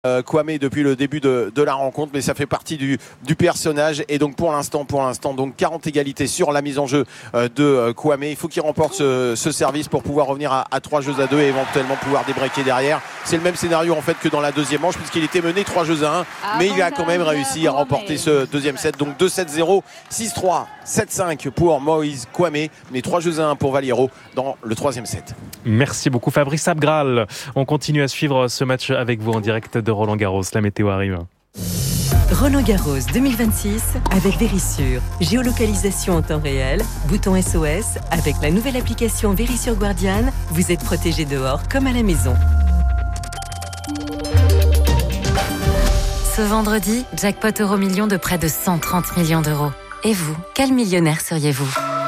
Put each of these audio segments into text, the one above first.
Kwame depuis le début de la rencontre, mais ça fait partie du personnage. Et donc pour l'instant, donc 40 égalités sur la mise en jeu de Kwame. Il faut qu'il remporte ce service pour pouvoir revenir à 3-2 et éventuellement pouvoir débreaker derrière. C'est le même scénario en fait que dans la deuxième manche, puisqu'il était mené 3-1, mais il a quand même réussi à remporter ce deuxième set. Donc 2-7-0, 6-3, 7-5 pour Moïse Kwame, mais 3-1 pour Valero dans le troisième set. Merci beaucoup Fabrice Abgral. On continue à suivre ce match avec vous en direct de Roland Garros. La météo arrive. Roland Garros 2026 avec Verisure. Géolocalisation en temps réel, bouton SOS. Avec la nouvelle application Verisure Guardian, vous êtes protégé dehors comme à la maison. Ce vendredi, jackpot Euro-Million de près de 130 millions d'euros. Et vous, quel millionnaire seriez-vous ?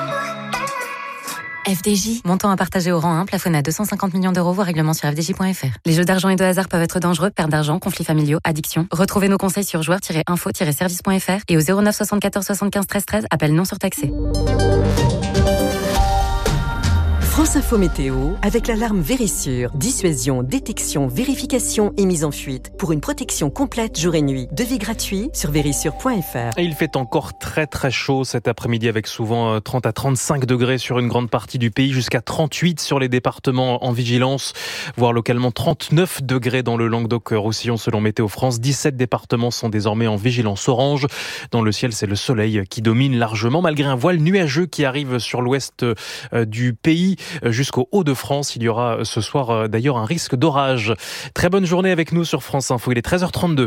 FDJ, montant à partager au rang 1, plafonné à 250 millions d'euros, voire règlement sur fdj.fr. Les jeux d'argent et de hasard peuvent être dangereux, perte d'argent, conflits familiaux, addiction. Retrouvez nos conseils sur joueurs-info-service.fr et au 09 74 75 13 13, appel non surtaxé. France Info Météo, avec l'alarme Verisure. Dissuasion, détection, vérification et mise en fuite. Pour une protection complète jour et nuit. Devis gratuit sur verisure.fr. Et il fait encore très très chaud cet après-midi avec souvent 30 à 35 degrés sur une grande partie du pays, jusqu'à 38 sur les départements en vigilance, voire localement 39 degrés dans le Languedoc-Roussillon selon Météo France. 17 départements sont désormais en vigilance orange. Dans le ciel, c'est le soleil qui domine largement, malgré un voile nuageux qui arrive sur l'ouest du pays. Jusqu'au Hauts-de-France, il y aura ce soir d'ailleurs un risque d'orage. Très bonne journée avec nous sur France Info, il est 13h32.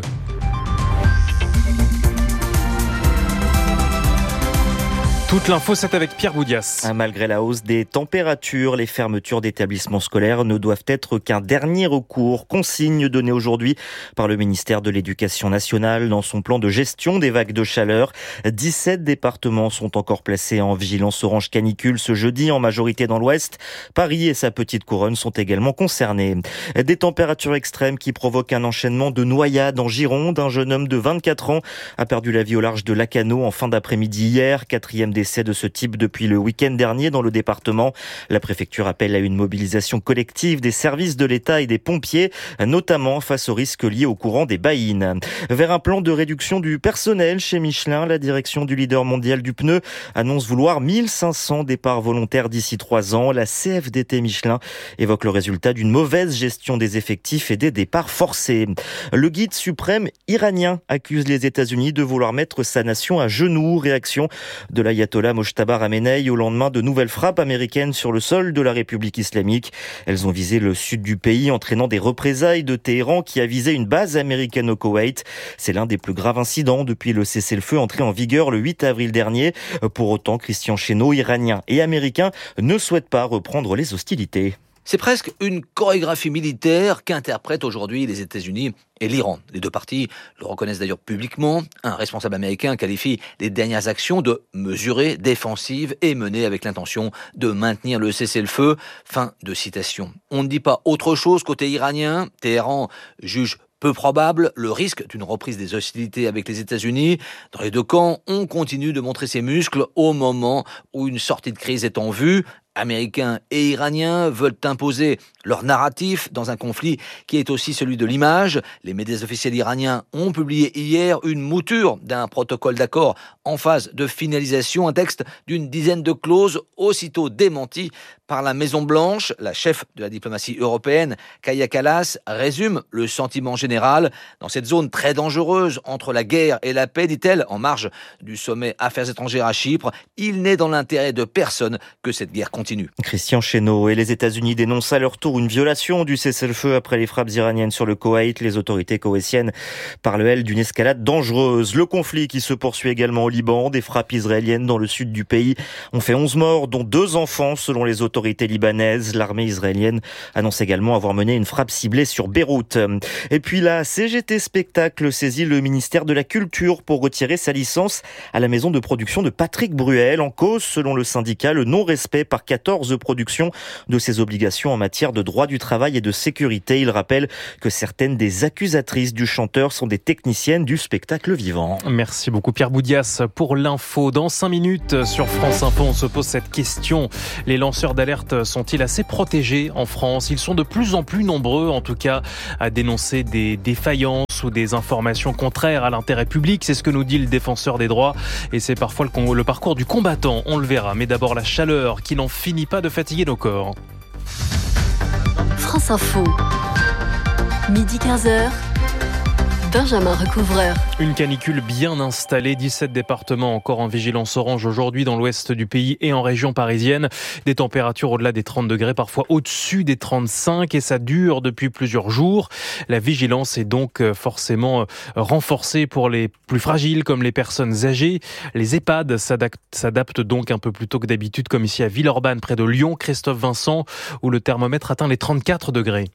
Toute l'info, c'est avec Pierre Boudias. Malgré la hausse des températures, les fermetures d'établissements scolaires ne doivent être qu'un dernier recours. Consigne donnée aujourd'hui par le ministère de l'Éducation nationale dans son plan de gestion des vagues de chaleur. 17 départements sont encore placés en vigilance orange canicule ce jeudi, en majorité dans l'ouest. Paris et sa petite couronne sont également concernés. Des températures extrêmes qui provoquent un enchaînement de noyades en Gironde. Un jeune homme de 24 ans a perdu la vie au large de Lacanau en fin d'après-midi hier. 4e décès de ce type depuis le week-end dernier dans le département. La préfecture appelle à une mobilisation collective des services de l'État et des pompiers, notamment face aux risques liés au courant des baïnes. Vers un plan de réduction du personnel chez Michelin, la direction du leader mondial du pneu annonce vouloir 1500 départs volontaires d'ici 3 ans. La CFDT Michelin évoque le résultat d'une mauvaise gestion des effectifs et des départs forcés. Le guide suprême iranien accuse les États-Unis de vouloir mettre sa nation à genoux. Réaction de l'ayatollah Mojtaba Khamenei au lendemain de nouvelles frappes américaines sur le sol de la République islamique. Elles ont visé le sud du pays, entraînant des représailles de Téhéran qui a visé une base américaine au Koweït. C'est l'un des plus graves incidents depuis le cessez-le-feu entré en vigueur le 8 avril dernier. Pour autant, Christian Chesneau, iranien et américain, ne souhaite pas reprendre les hostilités. C'est presque une chorégraphie militaire qu'interprètent aujourd'hui les États-Unis et l'Iran. Les deux parties le reconnaissent d'ailleurs publiquement. Un responsable américain qualifie les dernières actions de mesurées, défensives et menées avec l'intention de maintenir le cessez-le-feu. Fin de citation. On ne dit pas autre chose côté iranien. Téhéran juge peu probable le risque d'une reprise des hostilités avec les États-Unis. Dans les deux camps, on continue de montrer ses muscles au moment où une sortie de crise est en vue. Américains et Iraniens veulent imposer leur narratif dans un conflit qui est aussi celui de l'image. Les médias officiels iraniens ont publié hier une mouture d'un protocole d'accord en phase de finalisation, un texte d'une dizaine de clauses aussitôt démenti par la Maison-Blanche. La chef de la diplomatie européenne, Kaja Kallas, résume le sentiment général. Dans cette zone très dangereuse entre la guerre et la paix, dit-elle, en marge du sommet Affaires étrangères à Chypre, il n'est dans l'intérêt de personne que cette guerre continue. Christian Chesneau et les États-Unis dénoncent à leur tour une violation du cessez-le-feu après les frappes iraniennes sur le Koweït. Les autorités koweïtiennes parlent, elles, d'une escalade dangereuse. Le conflit qui se poursuit également au Liban. Des frappes israéliennes dans le sud du pays ont fait 11 morts, dont 2 enfants selon les autorités libanaises. L'armée israélienne annonce également avoir mené une frappe ciblée sur Beyrouth. Et puis la CGT Spectacle saisit le ministère de la Culture pour retirer sa licence à la maison de production de Patrick Bruel. En cause, selon le syndicat, le non-respect par 4 2014 production de ses obligations en matière de droit du travail et de sécurité. Il rappelle que certaines des accusatrices du chanteur sont des techniciennes du spectacle vivant. Merci beaucoup Pierre Boudias pour l'info. Dans 5 minutes sur France Info, on se pose cette question. Les lanceurs d'alerte sont-ils assez protégés en France ? Ils sont de plus en plus nombreux, en tout cas, à dénoncer des défaillances ou des informations contraires à l'intérêt public. C'est ce que nous dit le défenseur des droits. Et c'est parfois le parcours du combattant, on le verra. Mais d'abord la chaleur qui n'en finit pas de fatiguer nos corps. France Info, midi 15h. Benjamin Recouvreur. Une canicule bien installée, 17 départements encore en vigilance orange aujourd'hui dans l'ouest du pays et en région parisienne. Des températures au-delà des 30 degrés, parfois au-dessus des 35 et ça dure depuis plusieurs jours. La vigilance est donc forcément renforcée pour les plus fragiles comme les personnes âgées. Les EHPAD s'adaptent donc un peu plus tôt que d'habitude comme ici à Villeurbanne près de Lyon, Christophe Vincent, où le thermomètre atteint les 34 degrés.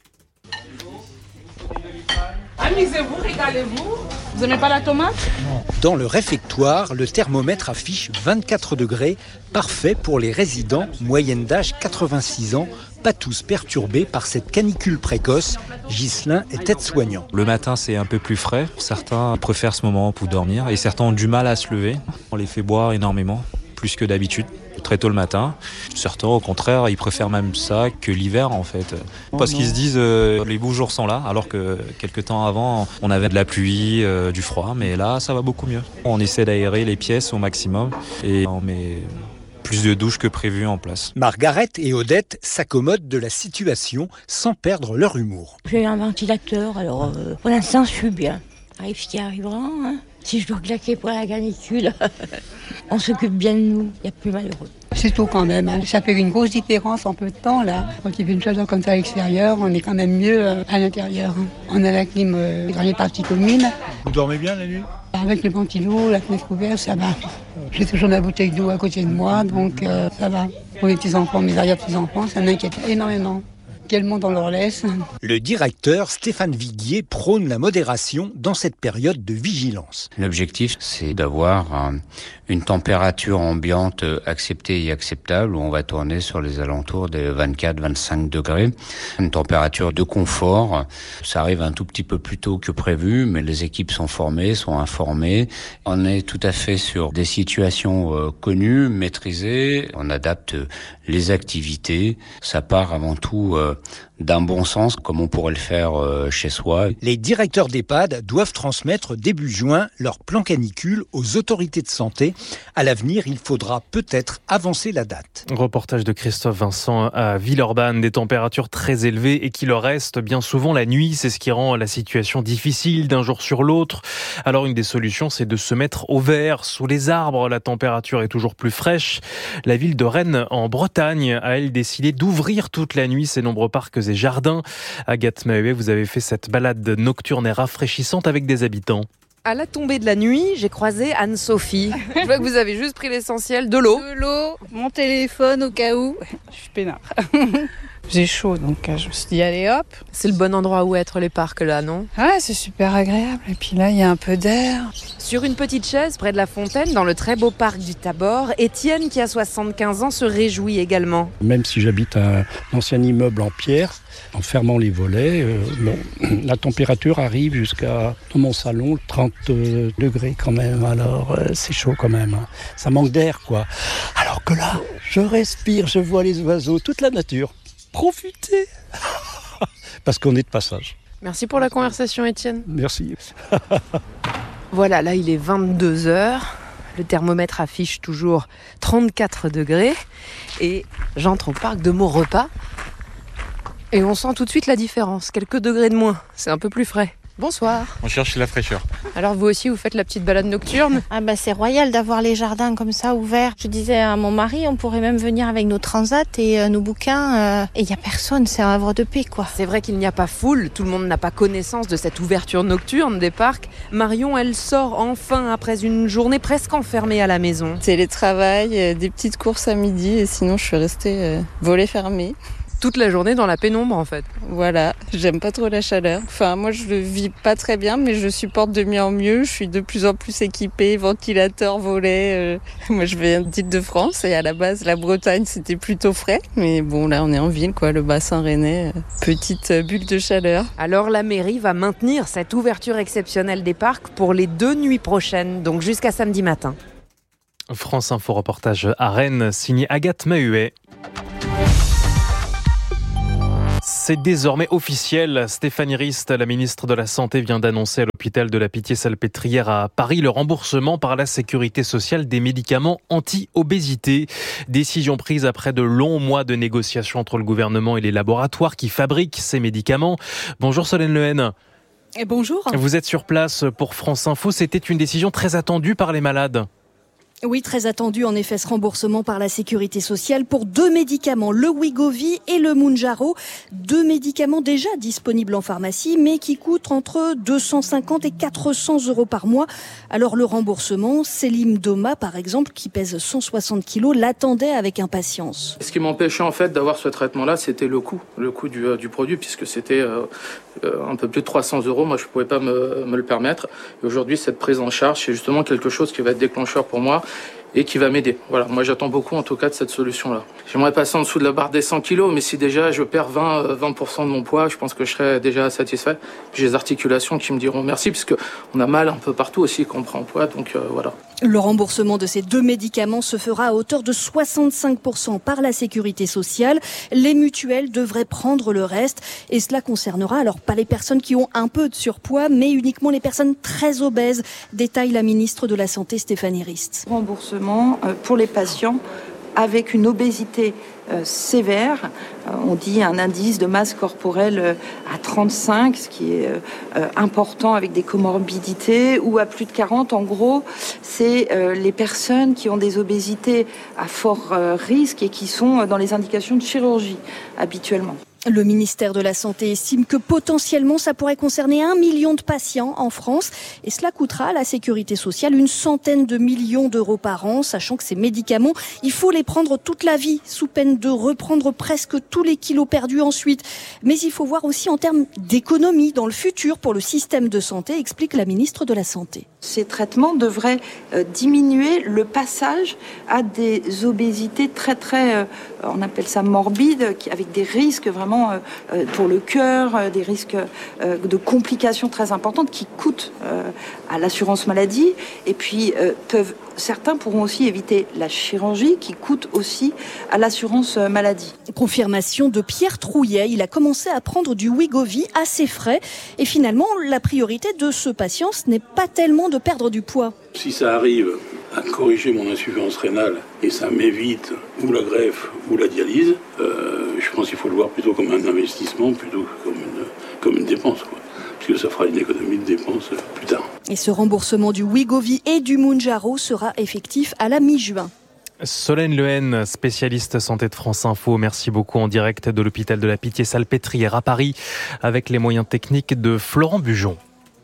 Amusez-vous, régalez-vous. Vous n'aimez pas la tomate ? Dans le réfectoire, le thermomètre affiche 24 degrés, parfait pour les résidents, moyenne d'âge 86 ans, pas tous perturbés par cette canicule précoce. Ghislain est aide-soignant. Le matin, c'est un peu plus frais. Certains préfèrent ce moment pour dormir et certains ont du mal à se lever. On les fait boire énormément, plus que d'habitude, très tôt le matin. Certains, au contraire, ils préfèrent même ça que l'hiver, en fait. Parce qu'ils se disent les beaux jours sont là, alors que quelques temps avant, on avait de la pluie, du froid, mais là, ça va beaucoup mieux. On essaie d'aérer les pièces au maximum et on met plus de douches que prévu en place. Margaret et Odette s'accommodent de la situation sans perdre leur humour. J'ai un ventilateur, alors pour l'instant, je suis bien. Arrive ce qui arrivera, hein. Si je dois claquer pour la canicule, on s'occupe bien de nous, il n'y a plus malheureux. C'est tout quand même, hein. Ça fait une grosse différence en peu de temps là. Quand il fait une chaleur comme ça à l'extérieur, on est quand même mieux à l'intérieur. On a la clim dans les parties communes. Vous dormez bien la nuit ? Avec le ventilo, la fenêtre ouverte, ça va. J'ai toujours ma bouteille d'eau à côté de moi, donc ça va. Pour les petits-enfants, mes arrière-petits-enfants, ça m'inquiète énormément. Quel monde on leur laisse. Le directeur Stéphane Viguier prône la modération dans cette période de vigilance. L'objectif, c'est d'avoir une température ambiante acceptée et acceptable où on va tourner sur les alentours des 24-25 degrés. Une température de confort. Ça arrive un tout petit peu plus tôt que prévu, mais les équipes sont formées, sont informées. On est tout à fait sur des situations connues, maîtrisées. On adapte les activités. Ça part avant tout d'un bon sens, comme on pourrait le faire chez soi. Les directeurs d'EHPAD doivent transmettre début juin leur plan canicule aux autorités de santé. À l'avenir, il faudra peut-être avancer la date. Reportage de Christophe Vincent à Villeurbanne, des températures très élevées et qui le restent bien souvent la nuit. C'est ce qui rend la situation difficile d'un jour sur l'autre. Alors une des solutions, c'est de se mettre au vert, sous les arbres. La température est toujours plus fraîche. La ville de Rennes, en Bretagne, a elle décidé d'ouvrir toute la nuit ses nombreux parcs et jardins. Agathe Maheuet, vous avez fait cette balade nocturne et rafraîchissante avec des habitants. À la tombée de la nuit, j'ai croisé Anne-Sophie. Je vois que vous avez juste pris l'essentiel, de l'eau. De l'eau, mon téléphone au cas où. Je suis peinard. J'ai chaud, donc je me suis dit allez hop. C'est le bon endroit où être les parcs là, non ? Ouais, c'est super agréable. Et puis là, il y a un peu d'air. Sur une petite chaise près de la fontaine, dans le très beau parc du Tabor, Étienne, qui a 75 ans, se réjouit également. Même si j'habite un ancien immeuble en pierre, en fermant les volets, la température arrive jusqu'à, dans mon salon, 30 degrés quand même. Alors c'est chaud quand même. Hein. Ça manque d'air, quoi. Alors que là, je respire, je vois les oiseaux, toute la nature. Profitez parce qu'on est de passage. Merci pour la conversation, Étienne. Merci. Voilà, là il est 22h. Le thermomètre affiche toujours 34 degrés. Et j'entre au parc de Maurepas. Et on sent tout de suite la différence. Quelques degrés de moins. C'est un peu plus frais. Bonsoir. On cherche la fraîcheur. Alors vous aussi, vous faites la petite balade nocturne ? Ah bah c'est royal d'avoir les jardins comme ça ouverts. Je disais à mon mari, on pourrait même venir avec nos transats et nos bouquins. Et il n'y a personne, c'est un havre de paix, quoi. C'est vrai qu'il n'y a pas foule, tout le monde n'a pas connaissance de cette ouverture nocturne des parcs. Marion, elle sort enfin après une journée presque enfermée à la maison. Télétravail, des petites courses à midi et sinon je suis restée volets fermés. toute la journée dans la pénombre en fait. Voilà, j'aime pas trop la chaleur. Enfin, moi je le vis pas très bien, mais je supporte de mieux en mieux. Je suis de plus en plus équipée, ventilateur, volet. Moi je viens d'Île-de-France et à la base la Bretagne c'était plutôt frais. Mais bon là on est en ville quoi, le bassin rennais, petite bulle de chaleur. Alors la mairie va maintenir cette ouverture exceptionnelle des parcs pour les 2 nuits prochaines, donc jusqu'à samedi matin. France Info reportage à Rennes, signé Agathe Mahuet. C'est désormais officiel. Stéphanie Rist, la ministre de la Santé, vient d'annoncer à l'hôpital de la Pitié-Salpêtrière à Paris le remboursement par la Sécurité sociale des médicaments anti-obésité. Décision prise après de longs mois de négociations entre le gouvernement et les laboratoires qui fabriquent ces médicaments. Bonjour Solène Lehen. Et bonjour. Vous êtes sur place pour France Info. C'était une décision très attendue par les malades. Oui, très attendu en effet ce remboursement par la Sécurité sociale pour 2 médicaments, le Wegovy et le Mounjaro. 2 médicaments déjà disponibles en pharmacie, mais qui coûtent entre 250 et 400 euros par mois. Alors le remboursement, Selim Doma par exemple, qui pèse 160 kilos, l'attendait avec impatience. Ce qui m'empêchait en fait d'avoir ce traitement-là, c'était le coût du produit, puisque c'était un peu plus de 300 euros. Moi, je ne pouvais pas me le permettre. Et aujourd'hui, cette prise en charge, c'est justement quelque chose qui va être déclencheur pour moi et qui va m'aider. Voilà, moi j'attends beaucoup en tout cas de cette solution-là. J'aimerais passer en dessous de la barre des 100 kilos, mais si déjà je perds 20% de mon poids, je pense que je serais déjà satisfait. J'ai les articulations qui me diront merci, puisque on a mal un peu partout aussi quand on prend poids, donc voilà. Le remboursement de ces 2 médicaments se fera à hauteur de 65% par la Sécurité sociale. Les mutuelles devraient prendre le reste et cela concernera alors pas les personnes qui ont un peu de surpoids, mais uniquement les personnes très obèses, détaille la ministre de la Santé Stéphanie Rist. Remboursement pour les patients avec une obésité sévère, on dit un indice de masse corporelle à 35, ce qui est important avec des comorbidités, ou à plus de 40. En gros, c'est les personnes qui ont des obésités à fort risque et qui sont dans les indications de chirurgie habituellement. Le ministère de la Santé estime que potentiellement ça pourrait concerner 1 million de patients en France et cela coûtera à la Sécurité sociale une centaine de millions d'euros par an, sachant que ces médicaments, il faut les prendre toute la vie sous peine de reprendre presque tous les kilos perdus ensuite. Mais il faut voir aussi en termes d'économie dans le futur pour le système de santé, explique la ministre de la Santé. Ces traitements devraient diminuer le passage à des obésités très, on appelle ça morbides, avec des risques vraiment pour le cœur, des risques de complications très importantes qui coûtent à l'assurance maladie. Et puis, certains pourront aussi éviter la chirurgie qui coûte aussi à l'assurance maladie. Confirmation de Pierre Trouillet. Il a commencé à prendre du Wegovy à ses frais. Et finalement, la priorité de ce patient, ce n'est pas tellement de perdre du poids. Si ça arrive à corriger mon insuffisance rénale et ça m'évite ou la greffe ou la dialyse, je pense qu'il faut le voir plutôt comme un investissement plutôt que comme une dépense, quoi. Parce que ça fera une économie de dépenses plus tard. Et ce remboursement du Wegovy et du Mounjaro sera effectif à la mi-juin. Solène Lehen, spécialiste santé de France Info, merci beaucoup en direct de l'hôpital de la Pitié-Salpêtrière à Paris avec les moyens techniques de Florent Bujon.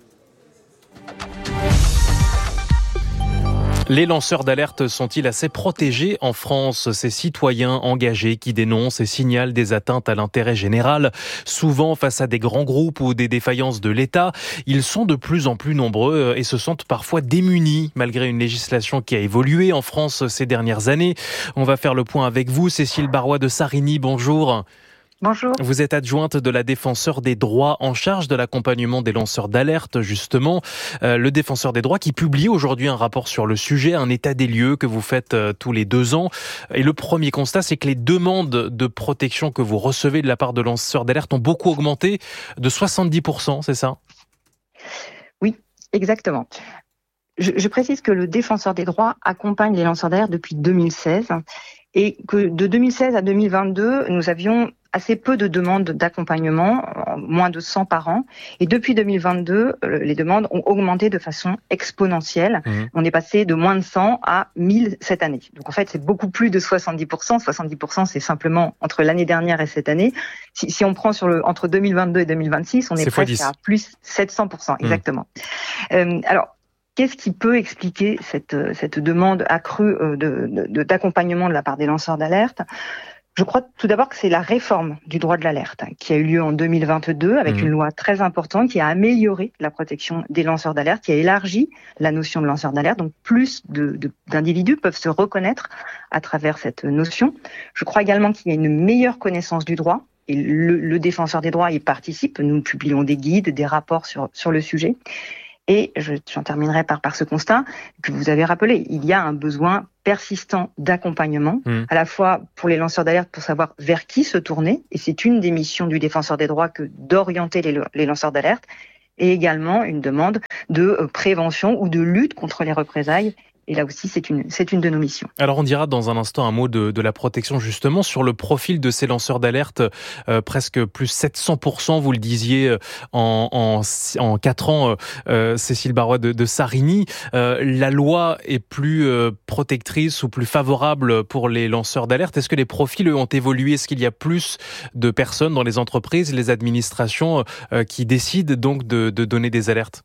Les lanceurs d'alerte sont-ils assez protégés en France? Ces citoyens engagés qui dénoncent et signalent des atteintes à l'intérêt général, souvent face à des grands groupes ou des défaillances de l'État, ils sont de plus en plus nombreux et se sentent parfois démunis malgré une législation qui a évolué en France ces dernières années. On va faire le point avec vous, Cécile Barrois de Sarigny, bonjour. Bonjour. Vous êtes adjointe de la Défenseure des droits en charge de l'accompagnement des lanceurs d'alerte, justement. Le Défenseur des droits qui publie aujourd'hui un rapport sur le sujet, un état des lieux que vous faites tous les 2 ans. Et le premier constat, c'est que les demandes de protection que vous recevez de la part de lanceurs d'alerte ont beaucoup augmenté, de 70%, c'est ça? Oui, exactement. Je précise que le Défenseur des droits accompagne les lanceurs d'alerte depuis 2016 et que de 2016 à 2022, nous avions assez peu de demandes d'accompagnement, moins de 100 par an. Et depuis 2022, les demandes ont augmenté de façon exponentielle. On est passé de moins de 100 à 1000 cette année. Donc en fait, c'est beaucoup plus de 70%. 70%, c'est simplement entre l'année dernière et cette année. Si on prend entre 2022 et 2026, on est presque à plus 700%, exactement. Alors, qu'est-ce qui peut expliquer cette demande accrue d'accompagnement de la part des lanceurs d'alerte ? Je crois tout d'abord que c'est la réforme du droit de l'alerte qui a eu lieu en 2022 avec une loi très importante qui a amélioré la protection des lanceurs d'alerte, qui a élargi la notion de lanceur d'alerte. Donc plus d'individus peuvent se reconnaître à travers cette notion. Je crois également qu'il y a une meilleure connaissance du droit. Et le défenseur des droits y participe. Nous publions des guides, des rapports sur le sujet. Et j'en terminerai par ce constat que vous avez rappelé. Il y a un besoin persistant d'accompagnement, à la fois pour les lanceurs d'alerte, pour savoir vers qui se tourner. Et c'est une des missions du défenseur des droits que d'orienter les lanceurs d'alerte. Et également une demande de prévention ou de lutte contre les représailles. Et là aussi, c'est une de nos missions. Alors, on dira dans un instant un mot de la protection, justement, sur le profil de ces lanceurs d'alerte, presque plus 700%, vous le disiez, en 4 ans, Cécile Barrois de Sarigny. La loi est plus protectrice ou plus favorable pour les lanceurs d'alerte. Est-ce que les profils, eux, ont évolué? Est-ce qu'il y a plus de personnes dans les entreprises, les administrations, qui décident donc de donner des alertes?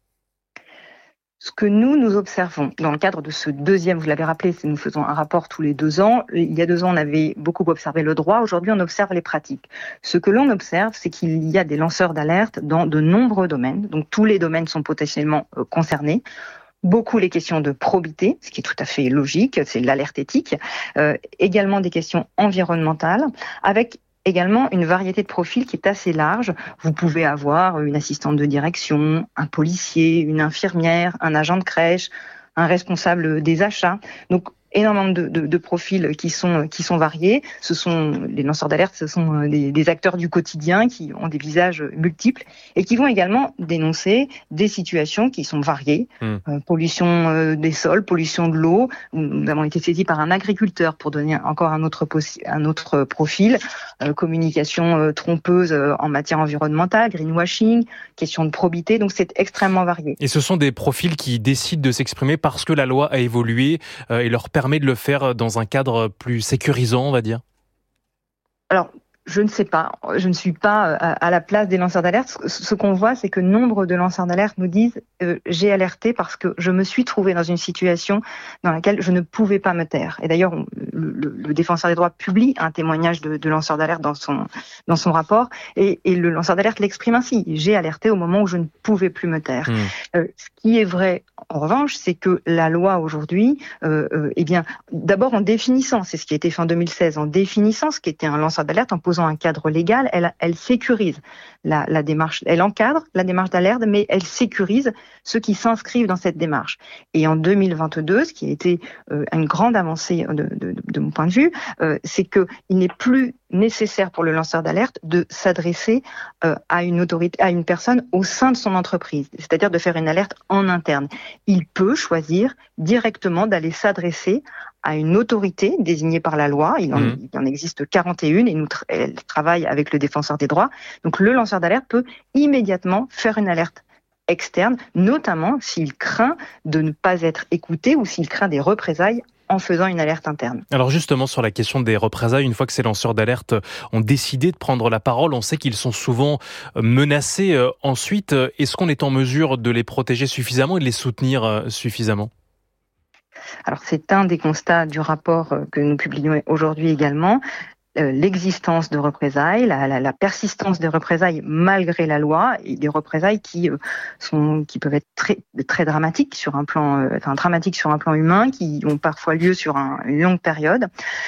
Ce que nous observons dans le cadre de ce deuxième, vous l'avez rappelé, nous faisons un rapport tous les 2 ans. Il y a 2 ans, on avait beaucoup observé le droit. Aujourd'hui, on observe les pratiques. Ce que l'on observe, c'est qu'il y a des lanceurs d'alerte dans de nombreux domaines. Donc, tous les domaines sont potentiellement concernés. Beaucoup les questions de probité, ce qui est tout à fait logique, c'est l'alerte éthique. Également des questions environnementales, avec également une variété de profils qui est assez large. Vous pouvez avoir une assistante de direction, un policier, une infirmière, un agent de crèche, un responsable des achats. Donc, énormément de profils qui sont variés. Ce sont les lanceurs d'alerte, ce sont des acteurs du quotidien qui ont des visages multiples et qui vont également dénoncer des situations qui sont variées. Pollution des sols, pollution de l'eau. Nous avons été saisis par un agriculteur pour donner encore un autre profil. Communication trompeuse en matière environnementale, greenwashing, question de probité. Donc c'est extrêmement varié. Et ce sont des profils qui décident de s'exprimer parce que la loi a évolué et leur permet de le faire dans un cadre plus sécurisant, on va dire? Alors, je ne sais pas. Je ne suis pas à la place des lanceurs d'alerte. Ce qu'on voit, c'est que nombre de lanceurs d'alerte nous disent j'ai alerté parce que je me suis trouvé dans une situation dans laquelle je ne pouvais pas me taire. Et d'ailleurs, le défenseur des droits publie un témoignage de lanceur d'alerte dans son rapport. Et le lanceur d'alerte l'exprime ainsi. J'ai alerté au moment où je ne pouvais plus me taire. Ce qui est vrai, en revanche, c'est que la loi aujourd'hui, eh bien, d'abord en définissant, c'est ce qui a été fait en 2016, en définissant ce qu'était un lanceur d'alerte, en posant un cadre légal, elle sécurise la démarche, elle encadre la démarche d'alerte, mais elle sécurise ceux qui s'inscrivent dans cette démarche. Et en 2022, ce qui a été une grande avancée de mon point de vue, c'est que il n'est plus nécessaire pour le lanceur d'alerte de s'adresser à une autorité, à une personne au sein de son entreprise, c'est-à-dire de faire une alerte en interne. Il peut choisir directement d'aller s'adresser à une autorité désignée par la loi. Il en existe 41 et elle travaille avec le défenseur des droits. Donc le lanceur d'alerte peut immédiatement faire une alerte externe, notamment s'il craint de ne pas être écouté ou s'il craint des représailles en faisant une alerte interne. Alors justement, sur la question des représailles, une fois que ces lanceurs d'alerte ont décidé de prendre la parole, on sait qu'ils sont souvent menacés ensuite. Est-ce qu'on est en mesure de les protéger suffisamment et de les soutenir suffisamment ? Alors c'est un des constats du rapport que nous publions aujourd'hui également. L'existence de représailles, la persistance des représailles malgré la loi, et des représailles qui peuvent être très dramatiques sur un plan, humain, qui ont parfois lieu sur une longue période.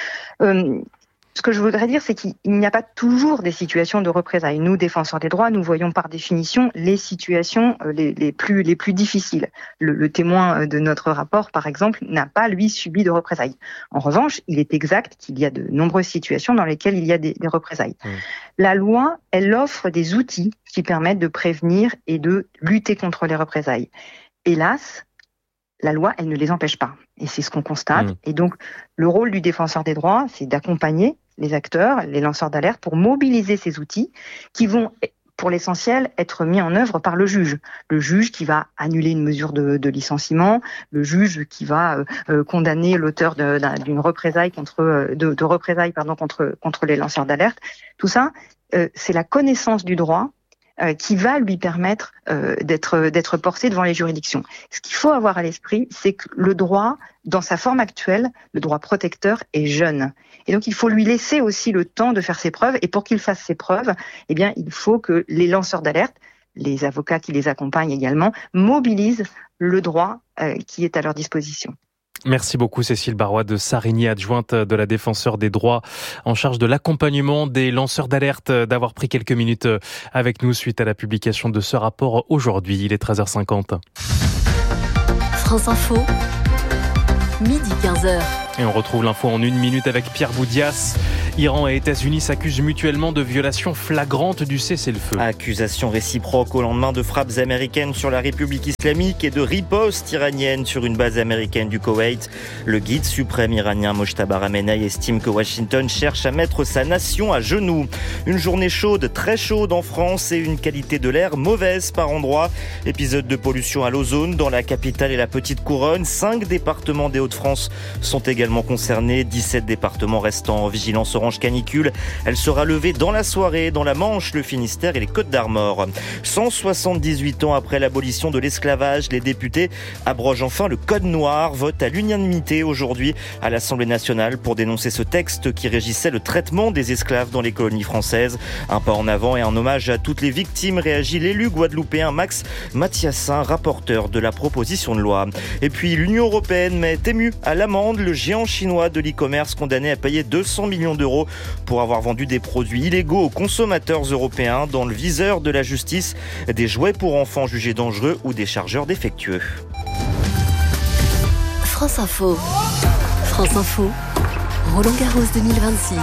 Ce que je voudrais dire, c'est qu'il n'y a pas toujours des situations de représailles. Nous, défenseurs des droits, nous voyons par définition les situations les plus difficiles. Le témoin de notre rapport, par exemple, n'a pas, lui, subi de représailles. En revanche, il est exact qu'il y a de nombreuses situations dans lesquelles il y a des représailles. La loi, elle offre des outils qui permettent de prévenir et de lutter contre les représailles. Hélas, la loi, elle ne les empêche pas. Et c'est ce qu'on constate. Et donc, le rôle du défenseur des droits, c'est d'accompagner les acteurs, les lanceurs d'alerte, pour mobiliser ces outils qui vont, pour l'essentiel, être mis en œuvre par le juge. Le juge qui va annuler une mesure de licenciement, le juge qui va condamner l'auteur d'une représaille contre les lanceurs d'alerte. Tout ça, c'est la connaissance du droit, qui va lui permettre d'être porté devant les juridictions. Ce qu'il faut avoir à l'esprit, c'est que le droit, dans sa forme actuelle, le droit protecteur est jeune. Et donc, il faut lui laisser aussi le temps de faire ses preuves. Et pour qu'il fasse ses preuves, eh bien, il faut que les lanceurs d'alerte, les avocats qui les accompagnent également, mobilisent le droit qui est à leur disposition. Merci beaucoup Cécile Barrois de Sarigny, adjointe de la défenseure des droits en charge de l'accompagnement des lanceurs d'alerte, d'avoir pris quelques minutes avec nous suite à la publication de ce rapport aujourd'hui. Il est 13h50. France Info, midi 15h. Et on retrouve l'info en 1 minute avec Pierre Boudias. Iran et États-Unis s'accusent mutuellement de violations flagrantes du cessez-le-feu. Accusations réciproques au lendemain de frappes américaines sur la République islamique et de ripostes iraniennes sur une base américaine du Koweït. Le guide suprême iranien Mojtaba Khamenei estime que Washington cherche à mettre sa nation à genoux. Une journée chaude, très chaude en France et une qualité de l'air mauvaise par endroits. Épisode de pollution à l'ozone dans la capitale et la petite couronne. 5 départements des Hauts-de-France sont également concernés. 17 départements restant en vigilance orange canicule. Elle sera levée dans la soirée dans la Manche, le Finistère et les Côtes-d'Armor. 178 ans après l'abolition de l'esclavage, les députés abrogent enfin le Code noir. Vote à l'unanimité aujourd'hui à l'Assemblée nationale pour dénoncer ce texte qui régissait le traitement des esclaves dans les colonies françaises. Un pas en avant et un hommage à toutes les victimes, réagit l'élu guadeloupéen Max Mathiassin, rapporteur de la proposition de loi. Et puis l'Union européenne met ému à l'amende le géant chinois de l'e-commerce condamné à payer 200 millions d'euros pour avoir vendu des produits illégaux aux consommateurs européens dans le viseur de la justice, des jouets pour enfants jugés dangereux ou des chargeurs défectueux. France Info. France Info. Roland Garros 2026.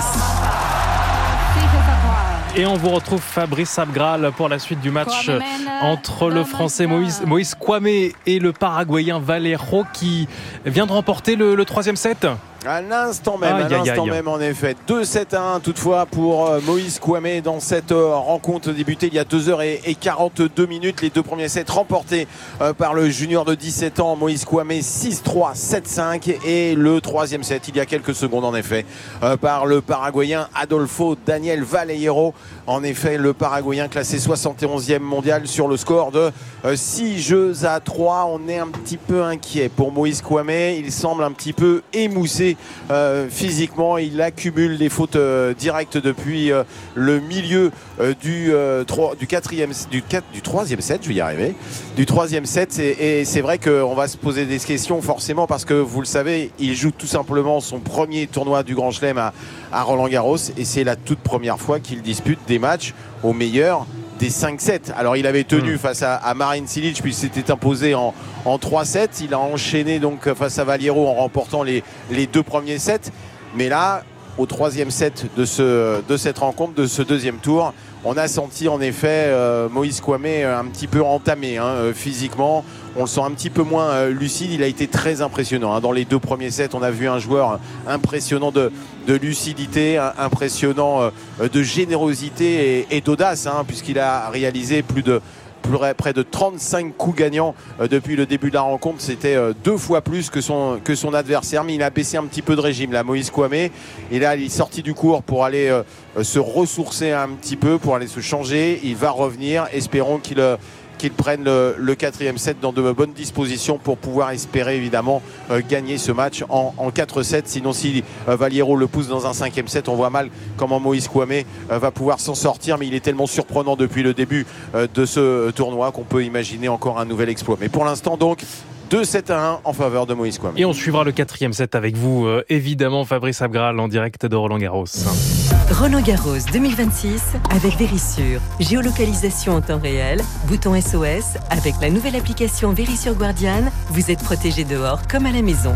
Et on vous retrouve Fabrice Abgral pour la suite du match entre le Français Moïse Kwame et le Paraguayen Valero qui vient de remporter le 3e set. À l'instant même, en effet. 2-7-1 toutefois pour Moïse Kwame dans cette rencontre débutée il y a 2h42 minutes. Les 2 premiers sets remportés par le junior de 17 ans, Moïse Kwame, 6-3, 7-5. Et le 3e set, il y a quelques secondes en effet, par le Paraguayen Adolfo Daniel Valero. En effet, le Paraguayen classé 71e mondial sur le score de 6-3. On est un petit peu inquiet pour Moïse Kwame. Il semble un petit peu émoussé physiquement. Il accumule des fautes directes depuis le milieu du 3e set, je vais y arriver, du 3e set, et c'est vrai qu'on va se poser des questions forcément parce que vous le savez, il joue tout simplement son premier tournoi du Grand Chelem à Roland-Garros et c'est la toute première fois qu'il dispute des matchs au meilleur des 5-7. Alors il avait tenu face à Marin Cilic puis s'était imposé en 3-7. Il a enchaîné donc face à Valero en remportant les 2 premiers sets. Mais là, au 3e set de cette rencontre, de ce 2e tour, on a senti en effet Moïse Kwame un petit peu entamé physiquement. On le sent un petit peu moins lucide. Il a été très impressionnant. Dans les 2 premiers sets, on a vu un joueur impressionnant de lucidité, impressionnant de générosité et d'audace, puisqu'il a réalisé près de 35 coups gagnants depuis le début de la rencontre. C'était 2 fois plus que son adversaire, mais il a baissé un petit peu de régime là, Moïse Kwame. Et là, il est sorti du court pour aller se ressourcer un petit peu, pour aller se changer. Il va revenir. Espérons qu'il prenne le 4e set dans de bonnes dispositions pour pouvoir espérer évidemment gagner ce match en 4-7. Sinon, si Valero le pousse dans un 5e set, on voit mal comment Moïse Kwame va pouvoir s'en sortir. Mais il est tellement surprenant depuis le début de ce tournoi qu'on peut imaginer encore un nouvel exploit. Mais pour l'instant donc 2-7-1 en faveur de Moïse Kwame. Et on suivra le 4e set avec vous, évidemment, Fabrice Abgral en direct de Roland-Garros. Roland-Garros 2026 avec Vérissure. Géolocalisation en temps réel, bouton SOS. Avec la nouvelle application Vérissure Guardian, vous êtes protégé dehors comme à la maison.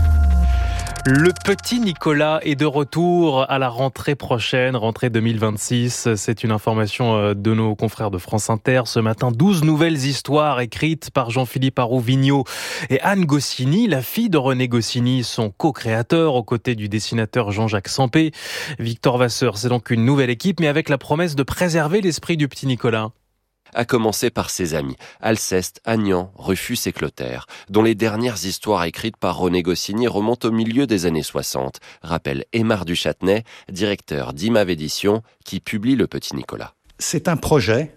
Le petit Nicolas est de retour à la rentrée prochaine, rentrée 2026. C'est une information de nos confrères de France Inter. Ce matin, 12 nouvelles histoires écrites par Jean-Philippe Arouvigno et Anne Goscinny, la fille de René Goscinny, son co-créateur, aux côtés du dessinateur Jean-Jacques Sampé. Victor Vasseur, c'est donc une nouvelle équipe, mais avec la promesse de préserver l'esprit du petit Nicolas. À commencer par ses amis, Alceste, Agnan, Rufus et Clotaire, dont les dernières histoires écrites par René Goscinny remontent au milieu des années 60, rappelle Aymar Duchâtenay, directeur d'Imav Éditions, qui publie Le Petit Nicolas. C'est un projet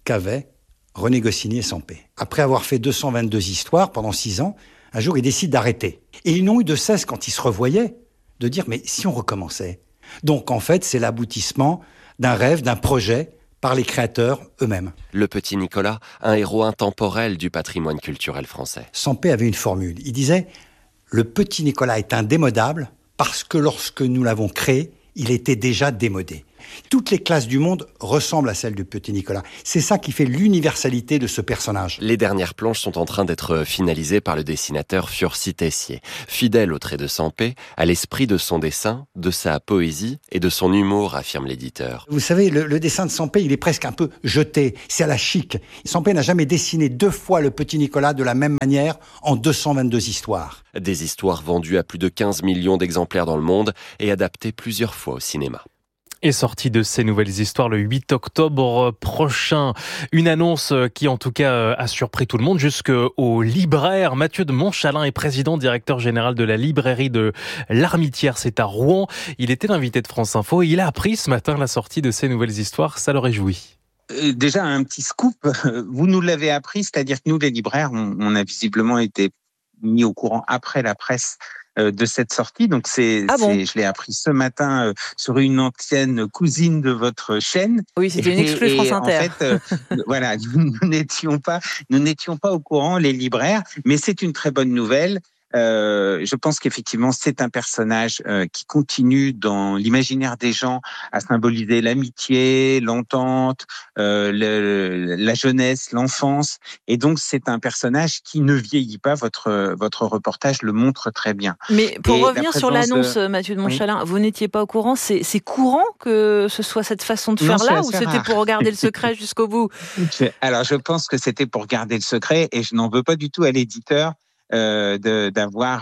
qu'avaient René Goscinny et Sampé. Après avoir fait 222 histoires pendant 6 ans, un jour, ils décident d'arrêter. Et ils n'ont eu de cesse, quand ils se revoyaient, de dire « mais si on recommençait ?» Donc, en fait, c'est l'aboutissement d'un rêve, d'un projet par les créateurs eux-mêmes. Le petit Nicolas, un héros intemporel du patrimoine culturel français. Sampé avait une formule. Il disait « le petit Nicolas est indémodable parce que lorsque nous l'avons créé, il était déjà démodé. » Toutes les classes du monde ressemblent à celles du petit Nicolas. C'est ça qui fait l'universalité de ce personnage. Les dernières planches sont en train d'être finalisées par le dessinateur Furcy Tessier. Fidèle au trait de Sampé, à l'esprit de son dessin, de sa poésie et de son humour, affirme l'éditeur. Vous savez, le dessin de Sampé, il est presque un peu jeté. C'est à la chic. Sampé n'a jamais dessiné 2 fois le petit Nicolas de la même manière en 222 histoires. Des histoires vendues à plus de 15 millions d'exemplaires dans le monde et adaptées plusieurs fois au cinéma. Et sortie de ces nouvelles histoires le 8 octobre prochain. Une annonce qui, en tout cas, a surpris tout le monde jusqu'au libraire. Mathieu de Montchalin est président, directeur général de la librairie de l'Armitière. C'est à Rouen. Il était l'invité de France Info et il a appris ce matin la sortie de ces nouvelles histoires. Ça le réjouit. Déjà, un petit scoop. Vous nous l'avez appris, c'est-à-dire que nous, les libraires, on a visiblement été mis au courant après la presse de cette sortie. Donc je l'ai appris ce matin sur une antenne cousine de votre chaîne. Oui, c'était une exclue France Inter. En fait, voilà, nous n'étions pas au courant, les libraires, mais c'est une très bonne nouvelle. Je pense qu'effectivement, c'est un personnage qui continue dans l'imaginaire des gens à symboliser l'amitié, l'entente, la jeunesse, l'enfance. Et donc, c'est un personnage qui ne vieillit pas. Votre reportage le montre très bien. Mais pour revenir sur l'annonce, Mathieu de Montchalin, vous n'étiez pas au courant. C'est courant que ce soit cette façon de faire là, ou c'était pour garder le secret jusqu'au bout? Alors, je pense que c'était pour garder le secret, et je n'en veux pas du tout à l'éditeur d'avoir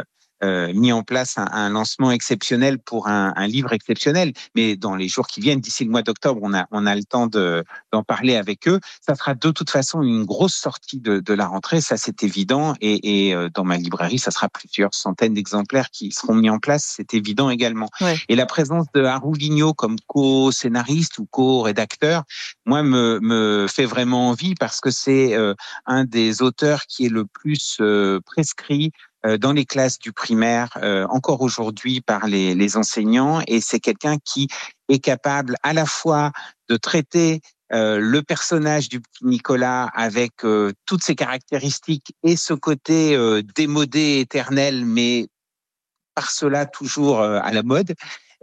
mis en place un lancement exceptionnel pour un livre exceptionnel. Mais dans les jours qui viennent, d'ici le mois d'octobre, on a le temps d'en parler avec eux. Ça sera de toute façon une grosse sortie de la rentrée, ça c'est évident. Et dans ma librairie, ça sera plusieurs centaines d'exemplaires qui seront mis en place, c'est évident également. Ouais. Et la présence de Harou Vigneault comme co-scénariste ou co-rédacteur, moi, me fait vraiment envie parce que c'est un des auteurs qui est le plus prescrit dans les classes du primaire, encore aujourd'hui par les enseignants, et c'est quelqu'un qui est capable à la fois de traiter le personnage du petit Nicolas avec toutes ses caractéristiques et ce côté démodé, éternel, mais par cela toujours à la mode.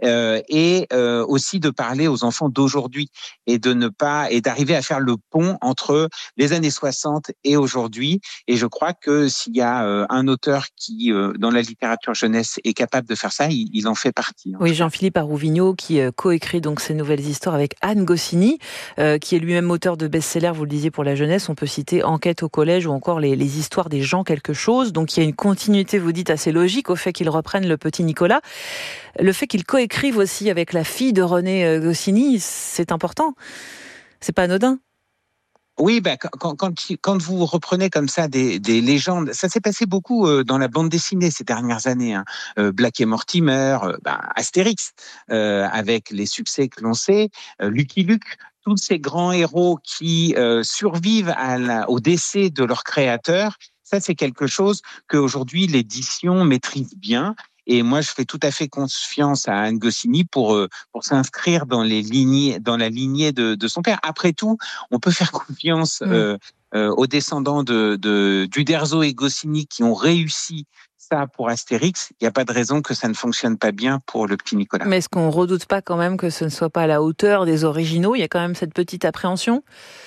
Et aussi de parler aux enfants d'aujourd'hui et d'arriver à faire le pont entre les années 60 et aujourd'hui. Et je crois que s'il y a un auteur qui, dans la littérature jeunesse, est capable de faire ça, il en fait partie. Oui, Jean-Philippe Harou Vigneault qui coécrit donc ces nouvelles histoires avec Anne Goscinny, qui est lui-même auteur de best-sellers, vous le disiez, pour la jeunesse. On peut citer Enquête au collège ou encore les histoires des gens quelque chose. Donc il y a une continuité, vous dites, assez logique au fait qu'ils reprennent le petit Nicolas. Le fait qu'ils coécrivent aussi avec la fille de René Goscinny, c'est important. C'est pas anodin. Oui, quand vous reprenez comme ça des légendes, ça s'est passé beaucoup dans la bande dessinée ces dernières années. Black et Mortimer, Astérix, avec les succès que l'on sait, Lucky Luke, tous ces grands héros qui survivent au décès de leur créateur. Ça, c'est quelque chose qu'aujourd'hui l'édition maîtrise bien. Et moi, je fais tout à fait confiance à Anne Goscinny pour s'inscrire dans la lignée de son père. Après tout, on peut faire confiance aux descendants d'Uderzo et Goscinny qui ont réussi ça pour Astérix. Il n'y a pas de raison que ça ne fonctionne pas bien pour le petit Nicolas. Mais est-ce qu'on ne redoute pas quand même que ce ne soit pas à la hauteur des originaux? Il y a quand même cette petite appréhension?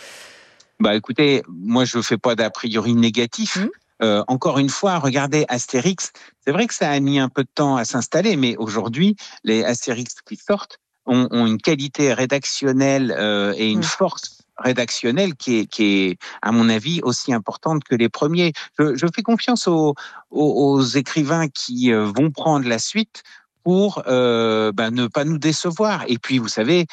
Écoutez, moi, je ne fais pas d'a priori négatif. Encore une fois, regardez Astérix. C'est vrai que ça a mis un peu de temps à s'installer, mais aujourd'hui, les Astérix qui sortent ont une qualité rédactionnelle et une force rédactionnelle qui est, à mon avis, aussi importante que les premiers. Je fais confiance aux écrivains qui vont prendre la suite pour ne pas nous décevoir. Et puis, vous savez...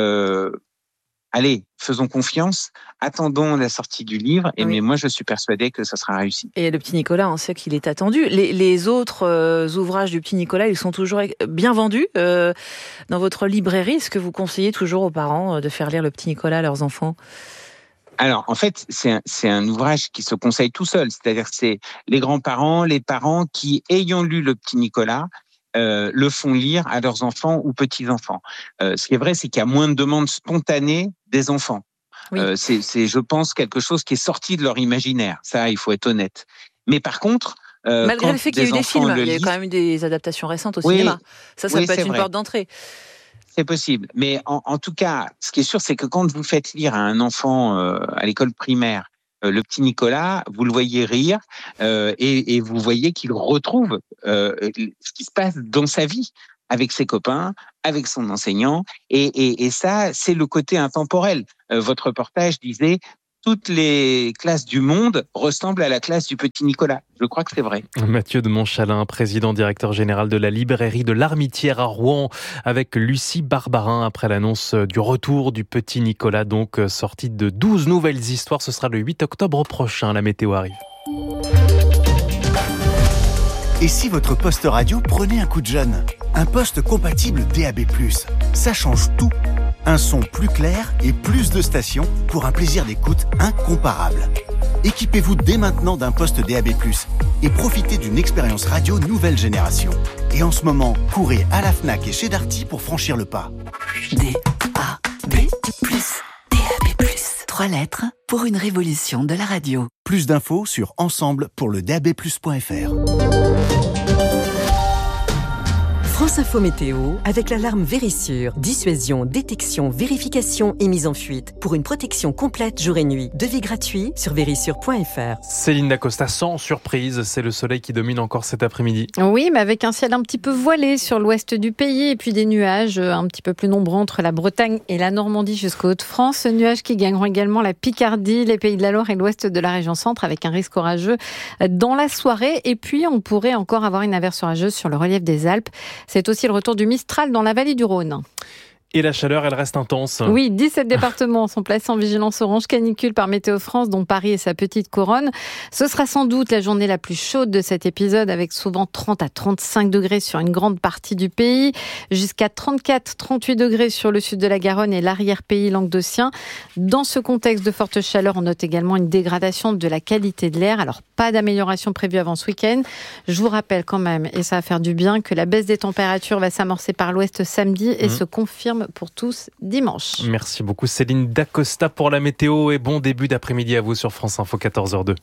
Allez, faisons confiance, attendons la sortie du livre, mais moi je suis persuadé que ça sera réussi. Et le petit Nicolas, on sait qu'il est attendu. Les autres ouvrages du petit Nicolas, ils sont toujours bien vendus dans votre librairie. Est-ce que vous conseillez toujours aux parents de faire lire le petit Nicolas à leurs enfants ? Alors, en fait, c'est un ouvrage qui se conseille tout seul. C'est-à-dire que c'est les grands-parents, les parents qui, ayant lu le petit Nicolas, le font lire à leurs enfants ou petits-enfants. Ce qui est vrai, c'est qu'il y a moins de demandes spontanées des enfants. Oui. C'est, je pense, quelque chose qui est sorti de leur imaginaire. Ça, il faut être honnête. Mais par contre, malgré le fait qu'il y a eu des films, il y a quand même eu des adaptations récentes au cinéma. Ça peut être une porte d'entrée. C'est possible. Mais en tout cas, ce qui est sûr, c'est que quand vous faites lire à un enfant à l'école primaire le petit Nicolas, vous le voyez rire et vous voyez qu'il retrouve ce qui se passe dans sa vie avec ses copains, avec son enseignant. Et ça, c'est le côté intemporel. Votre reportage disait toutes les classes du monde ressemblent à la classe du petit Nicolas. Je crois que c'est vrai. Mathieu de Montchalin, président directeur général de la librairie de l'Armitière à Rouen, avec Lucie Barbarin après l'annonce du retour du petit Nicolas, donc sorti de 12 nouvelles histoires. Ce sera le 8 octobre prochain, la météo arrive. Et si votre poste radio prenait un coup de jeune ? Un poste compatible DAB+, ça change tout. Un son plus clair et plus de stations pour un plaisir d'écoute incomparable. Équipez-vous dès maintenant d'un poste DAB+, et profitez d'une expérience radio nouvelle génération. Et en ce moment, courez à la Fnac et chez Darty pour franchir le pas. DAB+. 3 lettres pour une révolution de la radio. Plus d'infos sur ensemble pour le DAB+.fr. France Info Météo avec l'alarme Vérissure. Dissuasion, détection, vérification et mise en fuite. Pour une protection complète jour et nuit. Devis gratuit sur vérissure.fr. Céline Dacosta, sans surprise, c'est le soleil qui domine encore cet après-midi. Oui, mais avec un ciel un petit peu voilé sur l'ouest du pays et puis des nuages un petit peu plus nombreux entre la Bretagne et la Normandie jusqu'aux Hauts-de-France. Nuages qui gagneront également la Picardie, les Pays de la Loire et l'ouest de la région centre avec un risque orageux dans la soirée. Et puis, on pourrait encore avoir une averse orageuse sur le relief des Alpes. C'est aussi le retour du Mistral dans la vallée du Rhône. Et la chaleur, elle reste intense. Oui, 17 départements sont placés en vigilance orange canicule par Météo France, dont Paris et sa petite couronne. Ce sera sans doute la journée la plus chaude de cet épisode, avec souvent 30 à 35 degrés sur une grande partie du pays, jusqu'à 34-38 degrés sur le sud de la Garonne et l'arrière-pays languedocien. Dans ce contexte de forte chaleur, on note également une dégradation de la qualité de l'air. Alors, pas d'amélioration prévue avant ce week-end. Je vous rappelle quand même, et ça va faire du bien, que la baisse des températures va s'amorcer par l'ouest samedi et se confirme pour tous dimanche. Merci beaucoup Céline Dacosta pour la météo et bon début d'après-midi à vous sur France Info 14h02.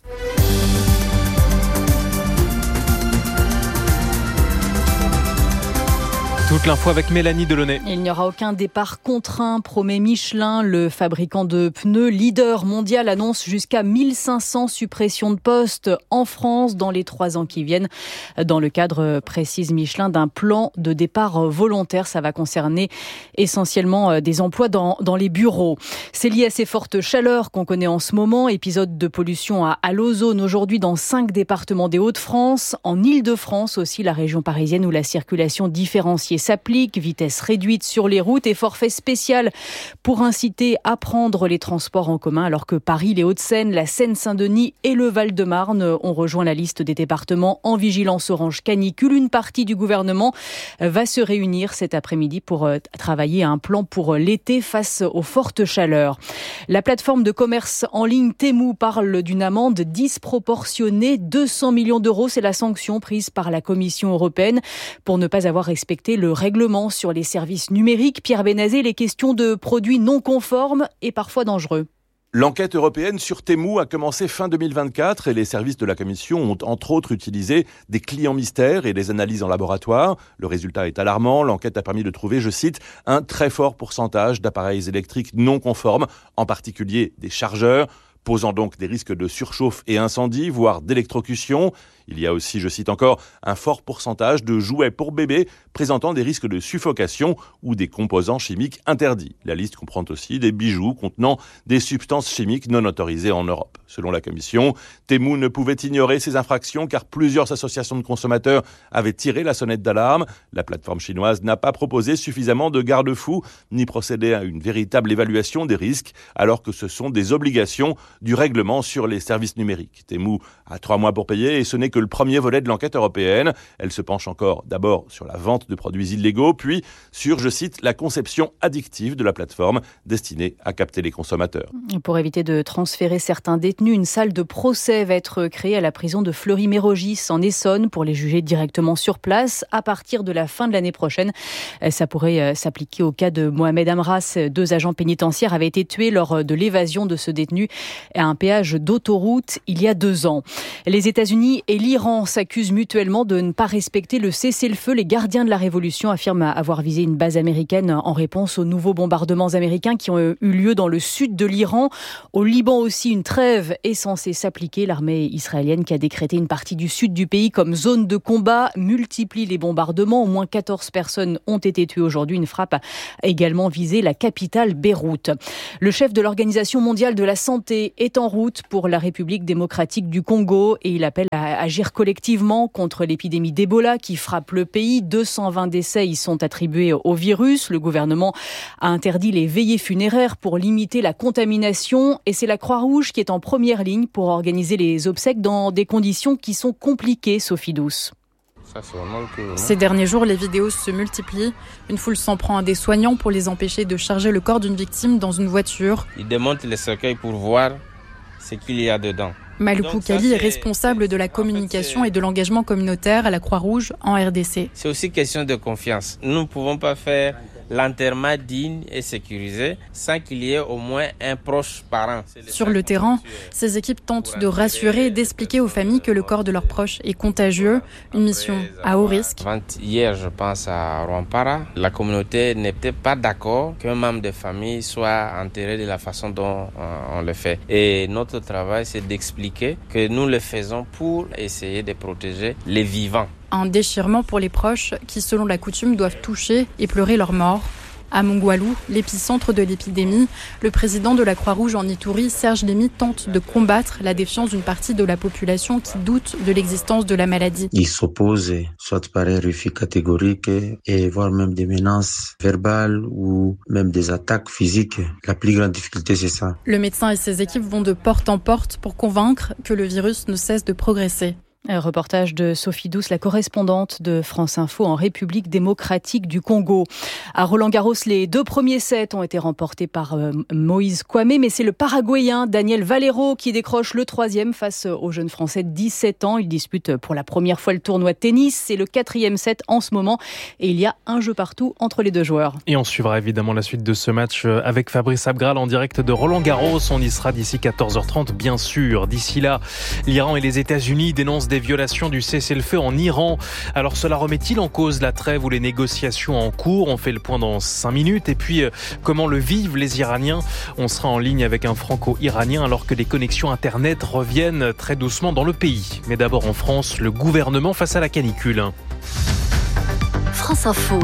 Toute l'info avec Mélanie Delaunay. Il n'y aura aucun départ contraint, promet Michelin. Le fabricant de pneus leader mondial annonce jusqu'à 1500 suppressions de postes en France dans les 3 ans qui viennent. Dans le cadre, précise Michelin, d'un plan de départ volontaire. Ça va concerner essentiellement des emplois dans les bureaux. C'est lié à ces fortes chaleurs qu'on connaît en ce moment. Épisode de pollution à l'ozone aujourd'hui dans 5 départements des Hauts-de-France. En Île-de-France aussi, la région parisienne où la circulation différenciée s'applique, vitesse réduite sur les routes et forfait spécial pour inciter à prendre les transports en commun, alors que Paris, les Hauts-de-Seine, la Seine-Saint-Denis et le Val-de-Marne ont rejoint la liste des départements en vigilance orange canicule. Une partie du gouvernement va se réunir cet après-midi pour travailler à un plan pour l'été face aux fortes chaleurs. La plateforme de commerce en ligne Temu parle d'une amende disproportionnée. 200 millions d'euros, c'est la sanction prise par la Commission européenne pour ne pas avoir respecté le règlement sur les services numériques. Pierre Bénazé, les questions de produits non conformes et parfois dangereux. L'enquête européenne sur Temu a commencé fin 2024 et les services de la Commission ont entre autres utilisé des clients mystères et des analyses en laboratoire. Le résultat est alarmant. L'enquête a permis de trouver, je cite, un très fort pourcentage d'appareils électriques non conformes, en particulier des chargeurs, posant donc des risques de surchauffe et incendie, voire d'électrocution. Il y a aussi, je cite encore, un fort pourcentage de jouets pour bébés présentant des risques de suffocation ou des composants chimiques interdits. La liste comprend aussi des bijoux contenant des substances chimiques non autorisées en Europe. Selon la Commission, Temu ne pouvait ignorer ces infractions car plusieurs associations de consommateurs avaient tiré la sonnette d'alarme. La plateforme chinoise n'a pas proposé suffisamment de garde-fous ni procédé à une véritable évaluation des risques alors que ce sont des obligations du règlement sur les services numériques. Temu a 3 mois pour payer et ce n'est que le premier volet de l'enquête européenne. Elle se penche encore d'abord sur la vente de produits illégaux, puis sur, je cite, la conception addictive de la plateforme destinée à capter les consommateurs. Pour éviter de transférer certains détenus, une salle de procès va être créée à la prison de Fleury-Mérogis en Essonne pour les juger directement sur place à partir de la fin de l'année prochaine. Ça pourrait s'appliquer au cas de Mohamed Amras. 2 agents pénitentiaires avaient été tués lors de l'évasion de ce détenu à un péage d'autoroute il y a 2 ans. Les États-Unis et l'Iran s'accusent mutuellement de ne pas respecter le cessez-le-feu. Les gardiens de la révolution affirment avoir visé une base américaine en réponse aux nouveaux bombardements américains qui ont eu lieu dans le sud de l'Iran. Au Liban aussi, une trêve est censée s'appliquer. L'armée israélienne qui a décrété une partie du sud du pays comme zone de combat multiplie les bombardements. Au moins 14 personnes ont été tuées aujourd'hui. Une frappe a également visé la capitale Beyrouth. Le chef de l'Organisation mondiale de la santé est en route pour la République démocratique du Congo et il appelle à agir collectivement contre l'épidémie d'Ebola qui frappe le pays. 220 décès y sont attribués au virus. Le gouvernement a interdit les veillées funéraires pour limiter la contamination et c'est la Croix-Rouge qui est en première ligne pour organiser les obsèques dans des conditions qui sont compliquées, Sophie Douce. Ces derniers jours, les vidéos se multiplient. Une foule s'en prend à des soignants pour les empêcher de charger le corps d'une victime dans une voiture. Ils démontent les cercueils pour voir ce qu'il y a dedans. Malou Kali est responsable de la communication et de l'engagement communautaire à la Croix-Rouge en RDC. C'est aussi question de confiance. Nous ne pouvons pas faire l'enterrement digne et sécurisé sans qu'il y ait au moins un proche parent. Sur le terrain, ces équipes tentent de rassurer et d'expliquer aux familles que le corps de leurs proches est contagieux, une mission à haut risque. Hier, je pense à Rwampara, la communauté n'était pas d'accord qu'un membre de famille soit enterré de la façon dont on le fait. Et notre travail, c'est d'expliquer que nous le faisons pour essayer de protéger les vivants. Un déchirement pour les proches qui, selon la coutume, doivent toucher et pleurer leur mort. À Mongwalou, l'épicentre de l'épidémie, le président de la Croix-Rouge en Ituri, Serge Lémy, tente de combattre la défiance d'une partie de la population qui doute de l'existence de la maladie. Ils s'opposent, soit par un refus catégorique, et voire même des menaces verbales ou même des attaques physiques. La plus grande difficulté, c'est ça. Le médecin et ses équipes vont de porte en porte pour convaincre que le virus ne cesse de progresser. Un reportage de Sophie Douce, la correspondante de France Info en République démocratique du Congo. À Roland-Garros, les 2 premiers sets ont été remportés par Moïse Kouamé, mais c'est le Paraguayen Daniel Valero qui décroche le 3e face au jeune Français de 17 ans. Il dispute pour la première fois le tournoi de tennis. C'est le 4e set en ce moment et il y a un jeu partout entre les 2 joueurs. Et on suivra évidemment la suite de ce match avec Fabrice Abgral en direct de Roland-Garros. On y sera d'ici 14h30, bien sûr. D'ici là, l'Iran et les États-Unis dénoncent des violations du cessez-le-feu en Iran. Alors cela remet-il en cause la trêve ou les négociations en cours? On fait le point dans 5 minutes. Et puis, comment le vivent les Iraniens? On sera en ligne avec un franco-iranien alors que les connexions Internet reviennent très doucement dans le pays. Mais d'abord en France, le gouvernement face à la canicule. France Info.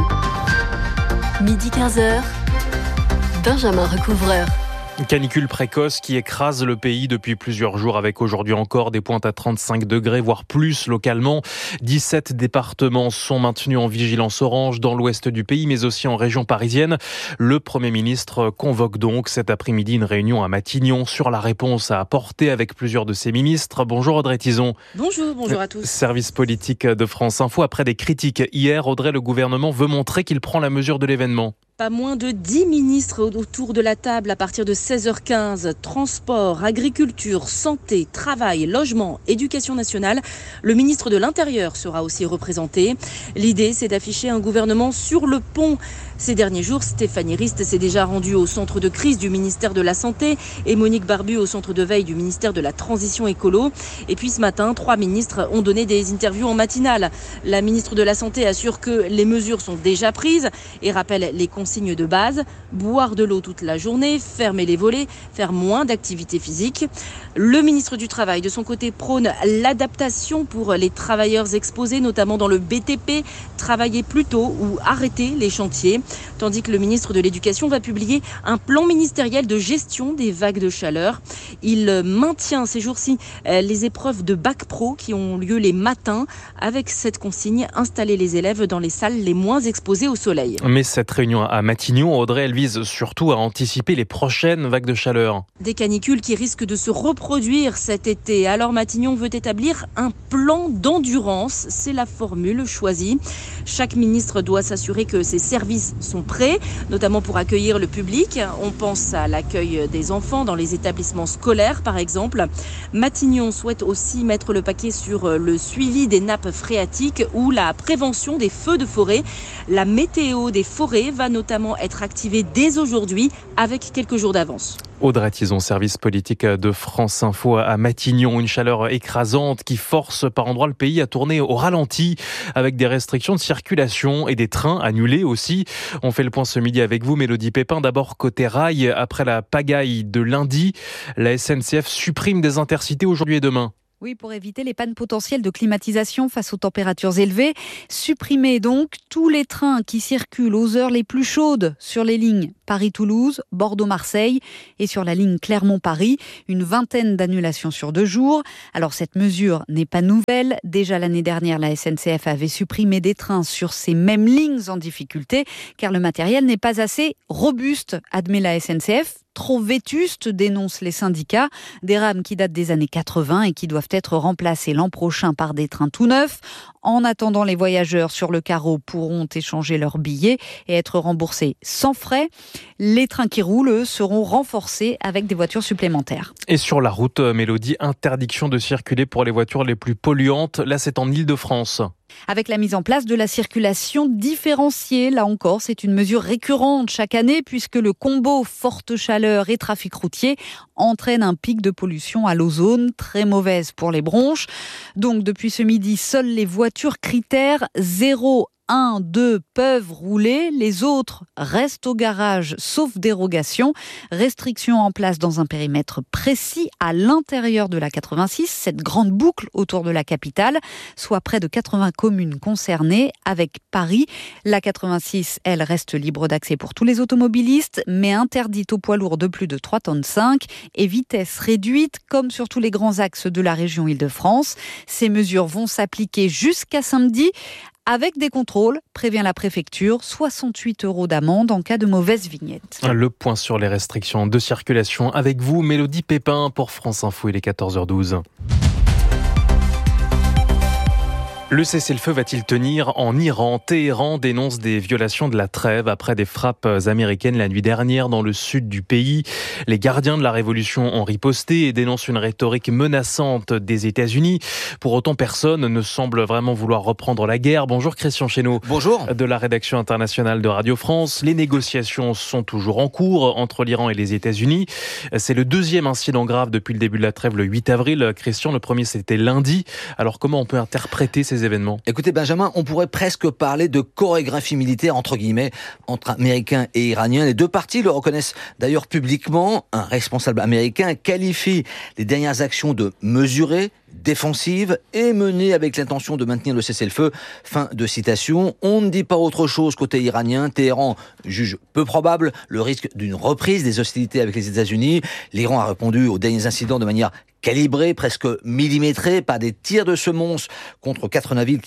Midi 15h. Benjamin Recouvreur. Une canicule précoce qui écrase le pays depuis plusieurs jours avec aujourd'hui encore des pointes à 35 degrés, voire plus localement. 17 départements sont maintenus en vigilance orange dans l'ouest du pays, mais aussi en région parisienne. Le Premier ministre convoque donc cet après-midi une réunion à Matignon sur la réponse à apporter avec plusieurs de ses ministres. Bonjour Audrey Tizon. Bonjour à tous. Service politique de France Info. Après des critiques hier, Audrey, le gouvernement veut montrer qu'il prend la mesure de l'événement. Pas moins de 10 ministres autour de la table à partir de 16h15. Transport, agriculture, santé, travail, logement, éducation nationale. Le ministre de l'Intérieur sera aussi représenté. L'idée, c'est d'afficher un gouvernement sur le pont. Ces derniers jours, Stéphanie Rist s'est déjà rendue au centre de crise du ministère de la Santé et Monique Barbu au centre de veille du ministère de la Transition écolo. Et puis ce matin, 3 ministres ont donné des interviews en matinale. La ministre de la Santé assure que les mesures sont déjà prises et rappelle les consignes de base. Boire de l'eau toute la journée, fermer les volets, faire moins d'activité physique. Le ministre du Travail, de son côté, prône l'adaptation pour les travailleurs exposés, notamment dans le BTP, travailler plus tôt ou arrêter les chantiers. Tandis que le ministre de l'Éducation va publier un plan ministériel de gestion des vagues de chaleur. Il maintient ces jours-ci les épreuves de bac pro qui ont lieu les matins avec cette consigne, installer les élèves dans les salles les moins exposées au soleil. Mais cette réunion à à Matignon. Audrey, elle vise surtout à anticiper les prochaines vagues de chaleur. Des canicules qui risquent de se reproduire cet été. Alors Matignon veut établir un plan d'endurance. C'est la formule choisie. Chaque ministre doit s'assurer que ses services sont prêts, notamment pour accueillir le public. On pense à l'accueil des enfants dans les établissements scolaires, par exemple. Matignon souhaite aussi mettre le paquet sur le suivi des nappes phréatiques ou la prévention des feux de forêt. La météo des forêts va notamment être activée dès aujourd'hui avec quelques jours d'avance. Audrey Tizon, service politique de France Info à Matignon. Une chaleur écrasante qui force par endroits le pays à tourner au ralenti avec des restrictions de circulation et des trains annulés aussi. On fait le point ce midi avec vous, Mélodie Pépin. D'abord côté rail, après la pagaille de lundi, la SNCF supprime des intercités aujourd'hui et demain. Oui, pour éviter les pannes potentielles de climatisation face aux températures élevées. Supprimer donc tous les trains qui circulent aux heures les plus chaudes sur les lignes Paris-Toulouse, Bordeaux-Marseille et sur la ligne Clermont-Paris. Une vingtaine d'annulations sur 2 jours. Alors cette mesure n'est pas nouvelle. Déjà l'année dernière, la SNCF avait supprimé des trains sur ces mêmes lignes en difficulté car le matériel n'est pas assez robuste, admet la SNCF. Trop vétustes, dénoncent les syndicats. Des rames qui datent des années 80 et qui doivent être remplacées l'an prochain par des trains tout neufs. En attendant, les voyageurs sur le carreau pourront échanger leurs billets et être remboursés sans frais. Les trains qui roulent, eux, seront renforcés avec des voitures supplémentaires. Et sur la route, Mélodie, interdiction de circuler pour les voitures les plus polluantes. Là, c'est en Île-de-France. Avec la mise en place de la circulation différenciée, là encore, c'est une mesure récurrente chaque année puisque le combo forte chaleur et trafic routier entraîne un pic de pollution à l'ozone, très mauvaise pour les bronches. Donc depuis ce midi, seules les voitures critères 0, 1, 2 peuvent rouler, les autres restent au garage sauf dérogation. Restrictions en place dans un périmètre précis à l'intérieur de la 86, cette grande boucle autour de la capitale, soit près de 80 communes concernées avec Paris. La 86, elle reste libre d'accès pour tous les automobilistes, mais interdite aux poids lourds de plus de 3,5 tonnes et vitesse réduite comme sur tous les grands axes de la région Île-de-France. Ces mesures vont s'appliquer jusqu'à samedi. Avec des contrôles, prévient la préfecture, 68 € d'amende en cas de mauvaise vignette. Le point sur les restrictions de circulation avec vous, Mélodie Pépin pour France Info, il est 14h12. Le cessez-le-feu va-t-il tenir en Iran ? Téhéran dénonce des violations de la trêve après des frappes américaines la nuit dernière dans le sud du pays. Les gardiens de la révolution ont riposté et dénoncent une rhétorique menaçante des États-Unis. Pour autant, personne ne semble vraiment vouloir reprendre la guerre. Bonjour Christian Chesneau. Bonjour. De la rédaction internationale de Radio France. Les négociations sont toujours en cours entre l'Iran et les États-Unis. C'est le deuxième incident grave depuis le début de la trêve le 8 avril. Christian, le premier c'était lundi. Alors comment on peut interpréter ces événements ? Écoutez Benjamin, on pourrait presque parler de chorégraphie militaire entre guillemets entre Américains et Iraniens. Les deux parties le reconnaissent d'ailleurs publiquement. Un responsable américain qualifie les dernières actions de mesurées, défensive et menée avec l'intention de maintenir le cessez-le-feu. Fin de citation. On ne dit pas autre chose côté iranien. Téhéran juge peu probable le risque d'une reprise des hostilités avec les États-Unis. L'Iran a répondu aux derniers incidents de manière calibrée, presque millimétrée, par des tirs de semonce contre 4 navires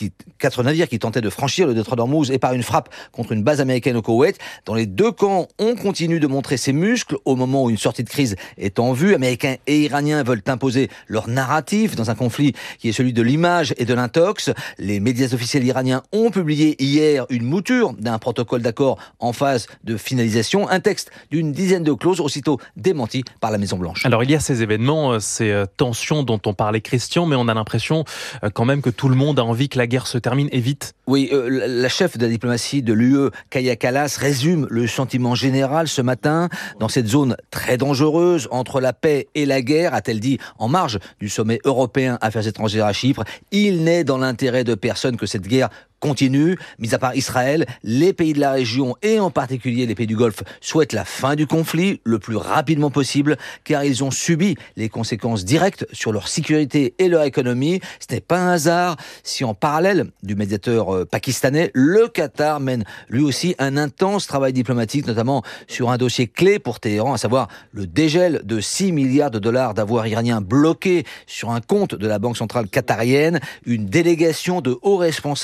qui tentaient de franchir le détroit d'Ormuz et par une frappe contre une base américaine au Koweït. Dans les deux camps, on continue de montrer ses muscles au moment où une sortie de crise est en vue. Américains et Iraniens veulent imposer leur narratif dans un conflit qui est celui de l'image et de l'intox. Les médias officiels iraniens ont publié hier une mouture d'un protocole d'accord en phase de finalisation, un texte d'une dizaine de clauses aussitôt démenti par la Maison-Blanche. Alors il y a ces événements, ces tensions dont on parlait Christian, mais on a l'impression quand même que tout le monde a envie que la guerre se termine et vite. Oui, la chef de la diplomatie de l'UE, Kaja Kallas, résume le sentiment général ce matin. Dans cette zone très dangereuse entre la paix et la guerre, a-t-elle dit, en marge du sommet européen Affaires étrangères à Chypre, il n'est dans l'intérêt de personne que cette guerre continue. Mis à part Israël, les pays de la région et en particulier les pays du Golfe souhaitent la fin du conflit le plus rapidement possible car ils ont subi les conséquences directes sur leur sécurité et leur économie. Ce n'est pas un hasard si en parallèle du médiateur pakistanais, le Qatar mène lui aussi un intense travail diplomatique, notamment sur un dossier clé pour Téhéran, à savoir le dégel de 6 milliards de dollars d'avoirs iraniens bloqués sur un compte de la Banque centrale qatarienne. Une délégation de hauts responsables de la République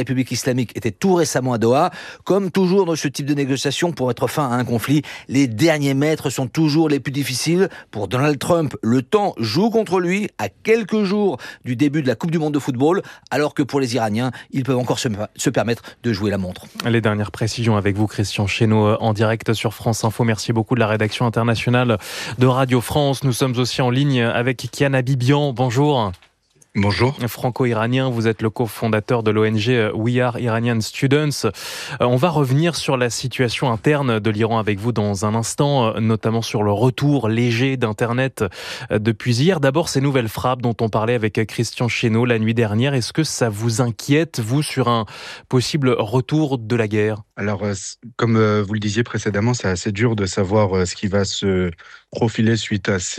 République islamique était tout récemment à Doha. Comme toujours dans ce type de négociation pour mettre fin à un conflit, les derniers mètres sont toujours les plus difficiles. Pour Donald Trump, le temps joue contre lui à quelques jours du début de la Coupe du Monde de football, alors que pour les Iraniens, ils peuvent encore se permettre de jouer la montre. Les dernières précisions avec vous, Christian Chesneau, en direct sur France Info. Merci beaucoup de la rédaction internationale de Radio France. Nous sommes aussi en ligne avec Kian Abibian. Bonjour. Bonjour. Franco-iranien, vous êtes le cofondateur de l'ONG We Are Iranian Students. On va revenir sur la situation interne de l'Iran avec vous dans un instant, notamment sur le retour léger d'Internet depuis hier. D'abord, ces nouvelles frappes dont on parlait avec Christian Chesneau la nuit dernière. Est-ce que ça vous inquiète, vous, sur un possible retour de la guerre ? Alors, comme vous le disiez précédemment, c'est assez dur de savoir ce qui va se profiler suite à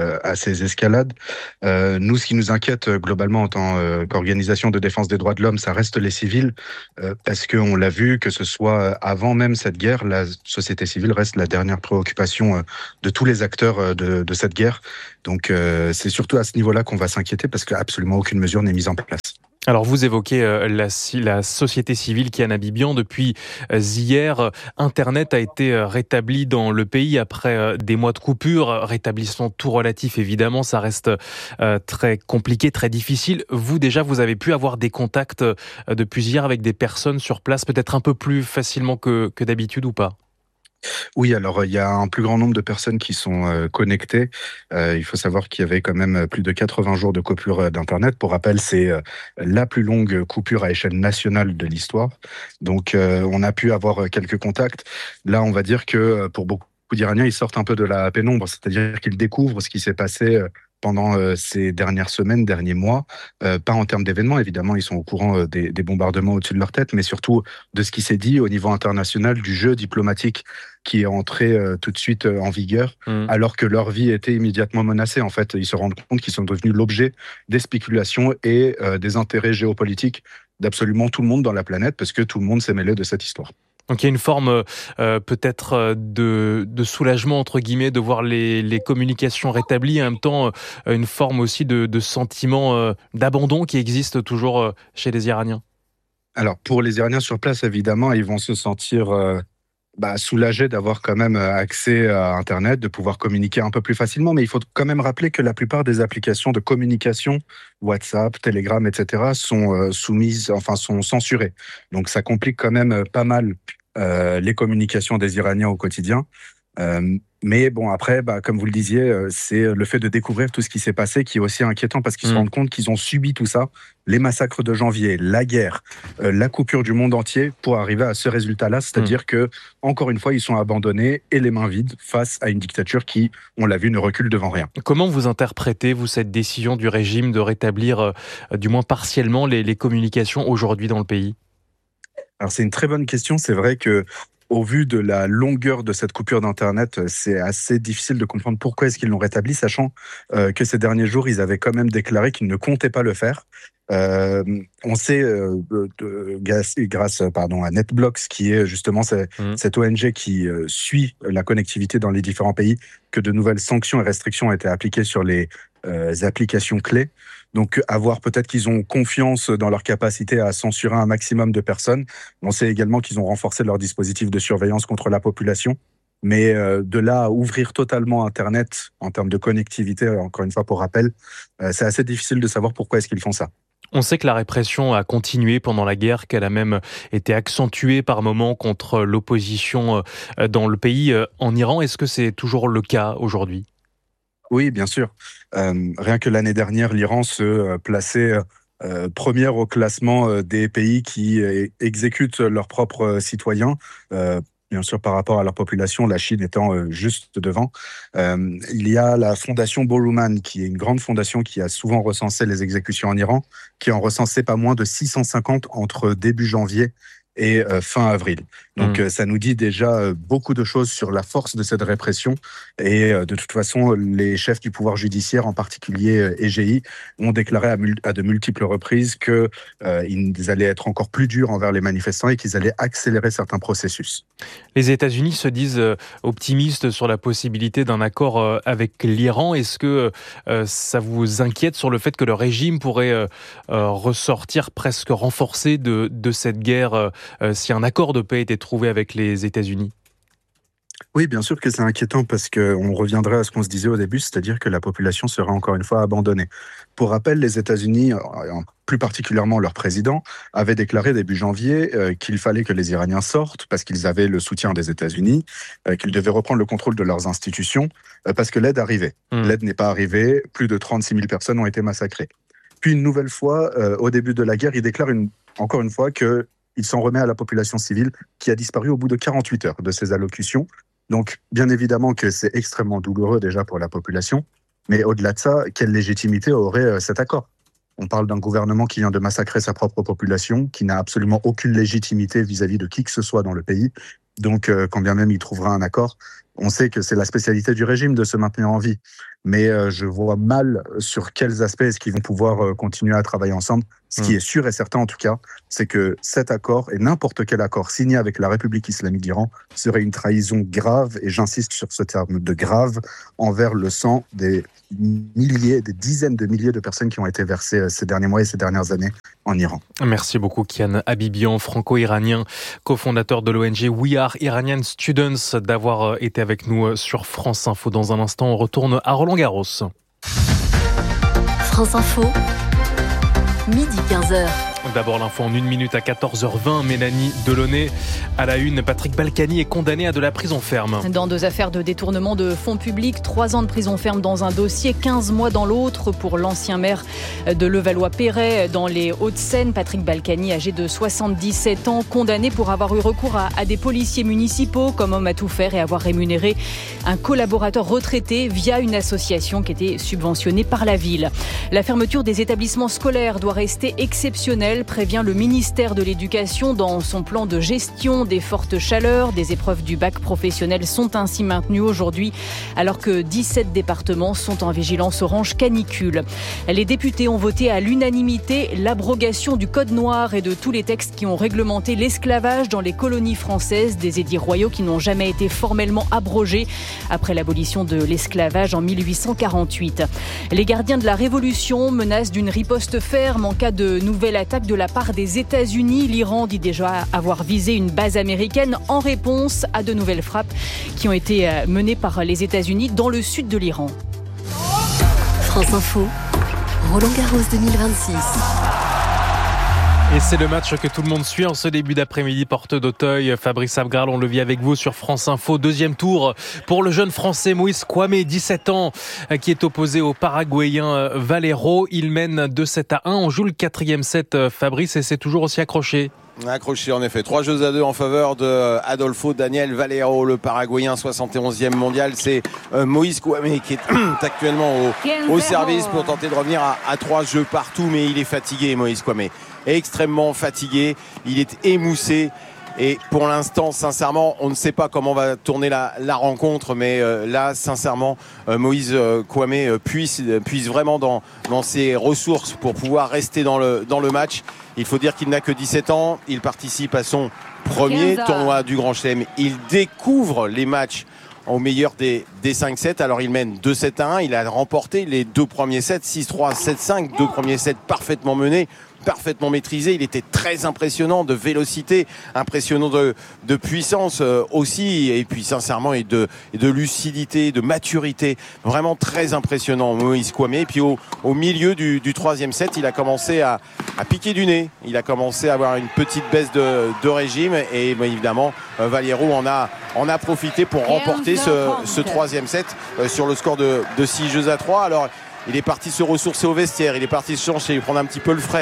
ces escalades. Nous, ce qui nous inquiète globalement en tant qu'organisation de défense des droits de l'homme, ça reste les civils, parce qu'on l'a vu, que ce soit avant même cette guerre, la société civile reste la dernière préoccupation de tous les acteurs de cette guerre. Donc, c'est surtout à ce niveau-là qu'on va s'inquiéter, parce qu'absolument aucune mesure n'est mise en place. Alors vous évoquez la société civile Kian Abibian. Depuis hier, Internet a été rétabli dans le pays après des mois de coupure. Rétablissement tout relatif, évidemment, ça reste très compliqué, très difficile. Vous déjà, vous avez pu avoir des contacts depuis hier avec des personnes sur place, peut-être un peu plus facilement que d'habitude ou pas ? Oui, alors il y a un plus grand nombre de personnes qui sont connectées. Il faut savoir qu'il y avait quand même plus de 80 jours de coupure d'Internet. Pour rappel, c'est la plus longue coupure à échelle nationale de l'histoire. Donc on a pu avoir quelques contacts. Là, on va dire que pour beaucoup d'Iraniens, ils sortent un peu de la pénombre, c'est-à-dire qu'ils découvrent ce qui s'est passé pendant ces dernières semaines, derniers mois, pas en termes d'événements, évidemment, ils sont au courant des bombardements au-dessus de leur tête, mais surtout de ce qui s'est dit au niveau international, du jeu diplomatique qui est entré tout de suite en vigueur, alors que leur vie était immédiatement menacée. En fait, ils se rendent compte qu'ils sont devenus l'objet des spéculations et des intérêts géopolitiques d'absolument tout le monde dans la planète, parce que tout le monde s'est mêlé de cette histoire. Donc il y a une forme peut-être de soulagement, entre guillemets, de voir les communications rétablies, en même temps une forme aussi de sentiment d'abandon qui existe toujours chez les Iraniens. Alors pour les Iraniens sur place, évidemment, ils vont se sentir soulagés d'avoir quand même accès à Internet, de pouvoir communiquer un peu plus facilement, mais il faut quand même rappeler que la plupart des applications de communication, WhatsApp, Telegram, etc., sont sont censurées. Donc ça complique quand même pas mal les communications des Iraniens au quotidien. Mais bon, après, comme vous le disiez, c'est le fait de découvrir tout ce qui s'est passé qui est aussi inquiétant, parce qu'ils se rendent compte qu'ils ont subi tout ça, les massacres de janvier, la guerre, la coupure du monde entier pour arriver à ce résultat-là, c'est-à-dire que, encore une fois, ils sont abandonnés et les mains vides face à une dictature qui, on l'a vu, ne recule devant rien. Comment vous interprétez, vous, cette décision du régime de rétablir, du moins partiellement, les communications aujourd'hui dans le pays ? Alors c'est une très bonne question, c'est vrai que au vu de la longueur de cette coupure d'Internet, c'est assez difficile de comprendre pourquoi est-ce qu'ils l'ont rétabli, sachant que ces derniers jours, ils avaient quand même déclaré qu'ils ne comptaient pas le faire. On sait, grâce à NetBlocks, qui est justement cette ONG qui suit la connectivité dans les différents pays, que de nouvelles sanctions et restrictions ont été appliquées sur les applications clés. Donc, à voir, peut-être qu'ils ont confiance dans leur capacité à censurer un maximum de personnes. On sait également qu'ils ont renforcé leur dispositif de surveillance contre la population. Mais de là à ouvrir totalement Internet en termes de connectivité, encore une fois pour rappel, c'est assez difficile de savoir pourquoi est-ce qu'ils font ça. On sait que la répression a continué pendant la guerre, qu'elle a même été accentuée par moments contre l'opposition dans le pays. En Iran, est-ce que c'est toujours le cas aujourd'hui ? Oui, bien sûr. Rien que l'année dernière, l'Iran se plaçait première au classement des pays qui exécutent leurs propres citoyens. Bien sûr, par rapport à leur population, la Chine étant juste devant. Il y a la fondation Borumhan, qui est une grande fondation qui a souvent recensé les exécutions en Iran, qui en recensait pas moins de 650 entre début janvier et fin avril. Donc ça nous dit déjà beaucoup de choses sur la force de cette répression. Et de toute façon, les chefs du pouvoir judiciaire, en particulier EGI, ont déclaré à de multiples reprises qu'ils allaient être encore plus durs envers les manifestants et qu'ils allaient accélérer certains processus. Les États-Unis se disent optimistes sur la possibilité d'un accord avec l'Iran. Est-ce que ça vous inquiète sur le fait que le régime pourrait ressortir presque renforcé de cette guerre si un accord de paix était trouvé avec les États-Unis ? Oui, bien sûr que c'est inquiétant parce qu'on reviendrait à ce qu'on se disait au début, c'est-à-dire que la population serait encore une fois abandonnée. Pour rappel, les États-Unis, plus particulièrement leur président, avait déclaré début janvier qu'il fallait que les Iraniens sortent parce qu'ils avaient le soutien des États-Unis, qu'ils devaient reprendre le contrôle de leurs institutions parce que l'aide arrivait. L'aide n'est pas arrivée, plus de 36 000 personnes ont été massacrées. Puis une nouvelle fois, au début de la guerre, il déclare encore une fois qu'il s'en remet à la population civile qui a disparu au bout de 48 heures de ses allocutions. Donc, bien évidemment que c'est extrêmement douloureux déjà pour la population, mais au-delà de ça, quelle légitimité aurait cet accord ? On parle d'un gouvernement qui vient de massacrer sa propre population, qui n'a absolument aucune légitimité vis-à-vis de qui que ce soit dans le pays. Donc, quand bien même il trouvera un accord, on sait que c'est la spécialité du régime de se maintenir en vie. Mais je vois mal sur quels aspects est-ce qu'ils vont pouvoir continuer à travailler ensemble. Ce qui est sûr et certain en tout cas, c'est que cet accord et n'importe quel accord signé avec la République islamique d'Iran serait une trahison grave, et j'insiste sur ce terme de grave, envers le sang des milliers, des dizaines de milliers de personnes qui ont été versées ces derniers mois et ces dernières années en Iran. Merci beaucoup Kian Habibian, franco-iranien, cofondateur de l'ONG We Are Iranian Students, d'avoir été avec nous sur France Info. Dans un instant, on retourne à Roland-Garros. France Info, midi 15h. D'abord l'info en 1 minute à 14h20. Mélanie Delaunay à la une. Patrick Balkany est condamné à de la prison ferme. Dans 2 affaires de détournement de fonds publics, 3 ans de prison ferme dans un dossier, 15 mois dans l'autre pour l'ancien maire de Levallois-Perret dans les Hauts-de-Seine. Patrick Balkany, âgé de 77 ans, condamné pour avoir eu recours à des policiers municipaux comme homme à tout faire et avoir rémunéré un collaborateur retraité via une association qui était subventionnée par la ville. La fermeture des établissements scolaires doit rester exceptionnelle, prévient le ministère de l'Éducation dans son plan de gestion des fortes chaleurs. Des épreuves du bac professionnel sont ainsi maintenues aujourd'hui alors que 17 départements sont en vigilance orange canicule. Les députés ont voté à l'unanimité l'abrogation du code noir et de tous les textes qui ont réglementé l'esclavage dans les colonies françaises, des édits royaux qui n'ont jamais été formellement abrogés après l'abolition de l'esclavage en 1848. Les gardiens de la Révolution menacent d'une riposte ferme en cas de nouvelle attaque de la part des États-Unis. L'Iran dit déjà avoir visé une base américaine en réponse à de nouvelles frappes qui ont été menées par les États-Unis dans le sud de l'Iran. France Info, Roland-Garros 2026. Et c'est le match que tout le monde suit en ce début d'après-midi, porte d'Auteuil. Fabrice Abgral, on le vit avec vous sur France Info. 2e tour pour le jeune Français Moïse Kouamé, 17 ans, qui est opposé au Paraguayen Valero. Il mène 2-7-1. On joue le 4e set, Fabrice, et c'est toujours aussi accroché. Accroché en effet, 3-2 en faveur de Adolfo Daniel Valero, le Paraguayen, 71e mondial. C'est Moïse Kouamé qui est actuellement au service pour tenter de revenir à 3 jeux partout, mais il est fatigué, Moïse Kouamé, extrêmement fatigué, il est émoussé. Et pour l'instant, sincèrement, on ne sait pas comment va tourner la rencontre, mais là, sincèrement, Moïse Kouamé puise vraiment dans ses ressources pour pouvoir rester dans le match. Il faut dire qu'il n'a que 17 ans, il participe à son premier tournoi du Grand Chelem. Il découvre les matchs au meilleur des 5-7. Alors il mène 2-7-1, il a remporté les 2 premiers sets, 6-3, 7-5, 2 premiers sets parfaitement menés, parfaitement maîtrisé. Il était très impressionnant de vélocité, impressionnant de puissance aussi, et puis sincèrement et de lucidité, de maturité, vraiment très impressionnant Moïse Kouamé. Et puis au milieu du 3e set, il a commencé à piquer du nez, il a commencé à avoir une petite baisse de régime, et évidemment Valero en a profité pour remporter ce 3e set sur le score de 6-3. Alors il est parti se ressourcer au vestiaire, il est parti se changer, prendre un petit peu le frais.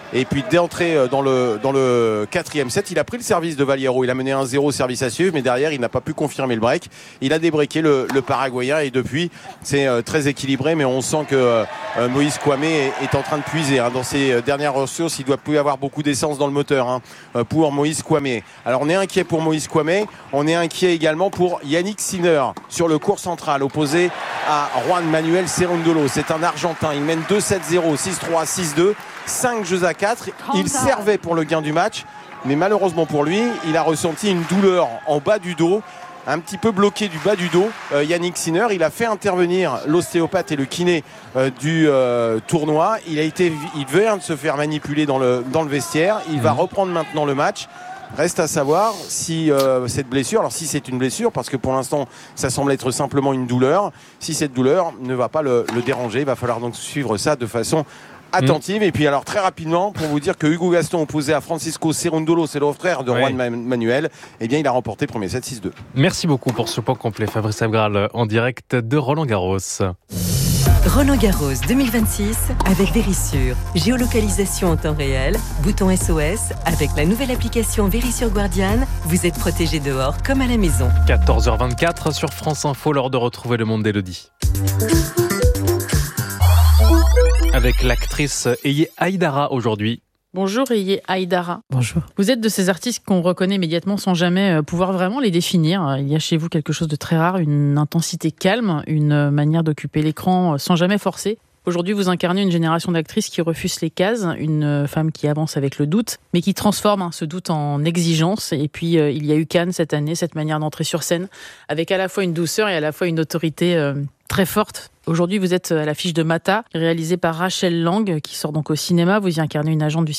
Et puis d'entrer dans le quatrième set, il a pris le service de Valliero. Il a mené 1-0 service à suivre, mais derrière, il n'a pas pu confirmer le break. Il a débreaké le Paraguayen et depuis, c'est très équilibré, mais on sent que Moïse Kouame est en train de puiser dans ses dernières ressources. Il doit plus avoir beaucoup d'essence dans le moteur pour Moïse Kouame. Alors on est inquiet pour Moïse Kouame, on est inquiet également pour Yannick Sinner sur le court central, opposé à Juan Manuel Cerundolo. C'est un Argentin, il mène 2-7-0, 6-3, 6-2, 5 jeux à 4. Il servait pour le gain du match, mais malheureusement pour lui, il a ressenti une douleur en bas du dos, un petit peu bloqué du bas du dos. Yannick Sinner, il a fait intervenir l'ostéopathe et le kiné du tournoi. Il vient de se faire manipuler dans le vestiaire. Il va reprendre maintenant le match. Reste à savoir si cette blessure, alors si c'est une blessure, parce que pour l'instant ça semble être simplement une douleur, si cette douleur ne va pas le déranger, il va falloir donc suivre ça de façon attentive. Et puis alors très rapidement, pour vous dire que Hugo Gaston opposé à Francisco Cerundolo, c'est le frère de Juan Manuel, eh bien il a remporté premier set 6-2. Merci beaucoup pour ce point complet, Fabrice Abgral, en direct de Roland-Garros. Roland-Garros 2026 avec Vérissure. Géolocalisation en temps réel, bouton SOS. Avec la nouvelle application Vérissure Guardian, vous êtes protégé dehors comme à la maison. 14h24 sur France Info, l'heure de retrouver le monde d'Élodie. Avec l'actrice Eye Haïdara aujourd'hui. Bonjour Eye Haïdara. Bonjour. Vous êtes de ces artistes qu'on reconnaît immédiatement sans jamais pouvoir vraiment les définir. Il y a chez vous quelque chose de très rare, une intensité calme, une manière d'occuper l'écran sans jamais forcer. Aujourd'hui, vous incarnez une génération d'actrices qui refusent les cases, une femme qui avance avec le doute, mais qui transforme ce doute en exigence. Et puis, il y a eu Cannes cette année, cette manière d'entrer sur scène, avec à la fois une douceur et à la fois une autorité très forte. Aujourd'hui, vous êtes à l'affiche de Mata, réalisée par Rachel Lang, qui sort donc au cinéma. Vous y incarnez une agente du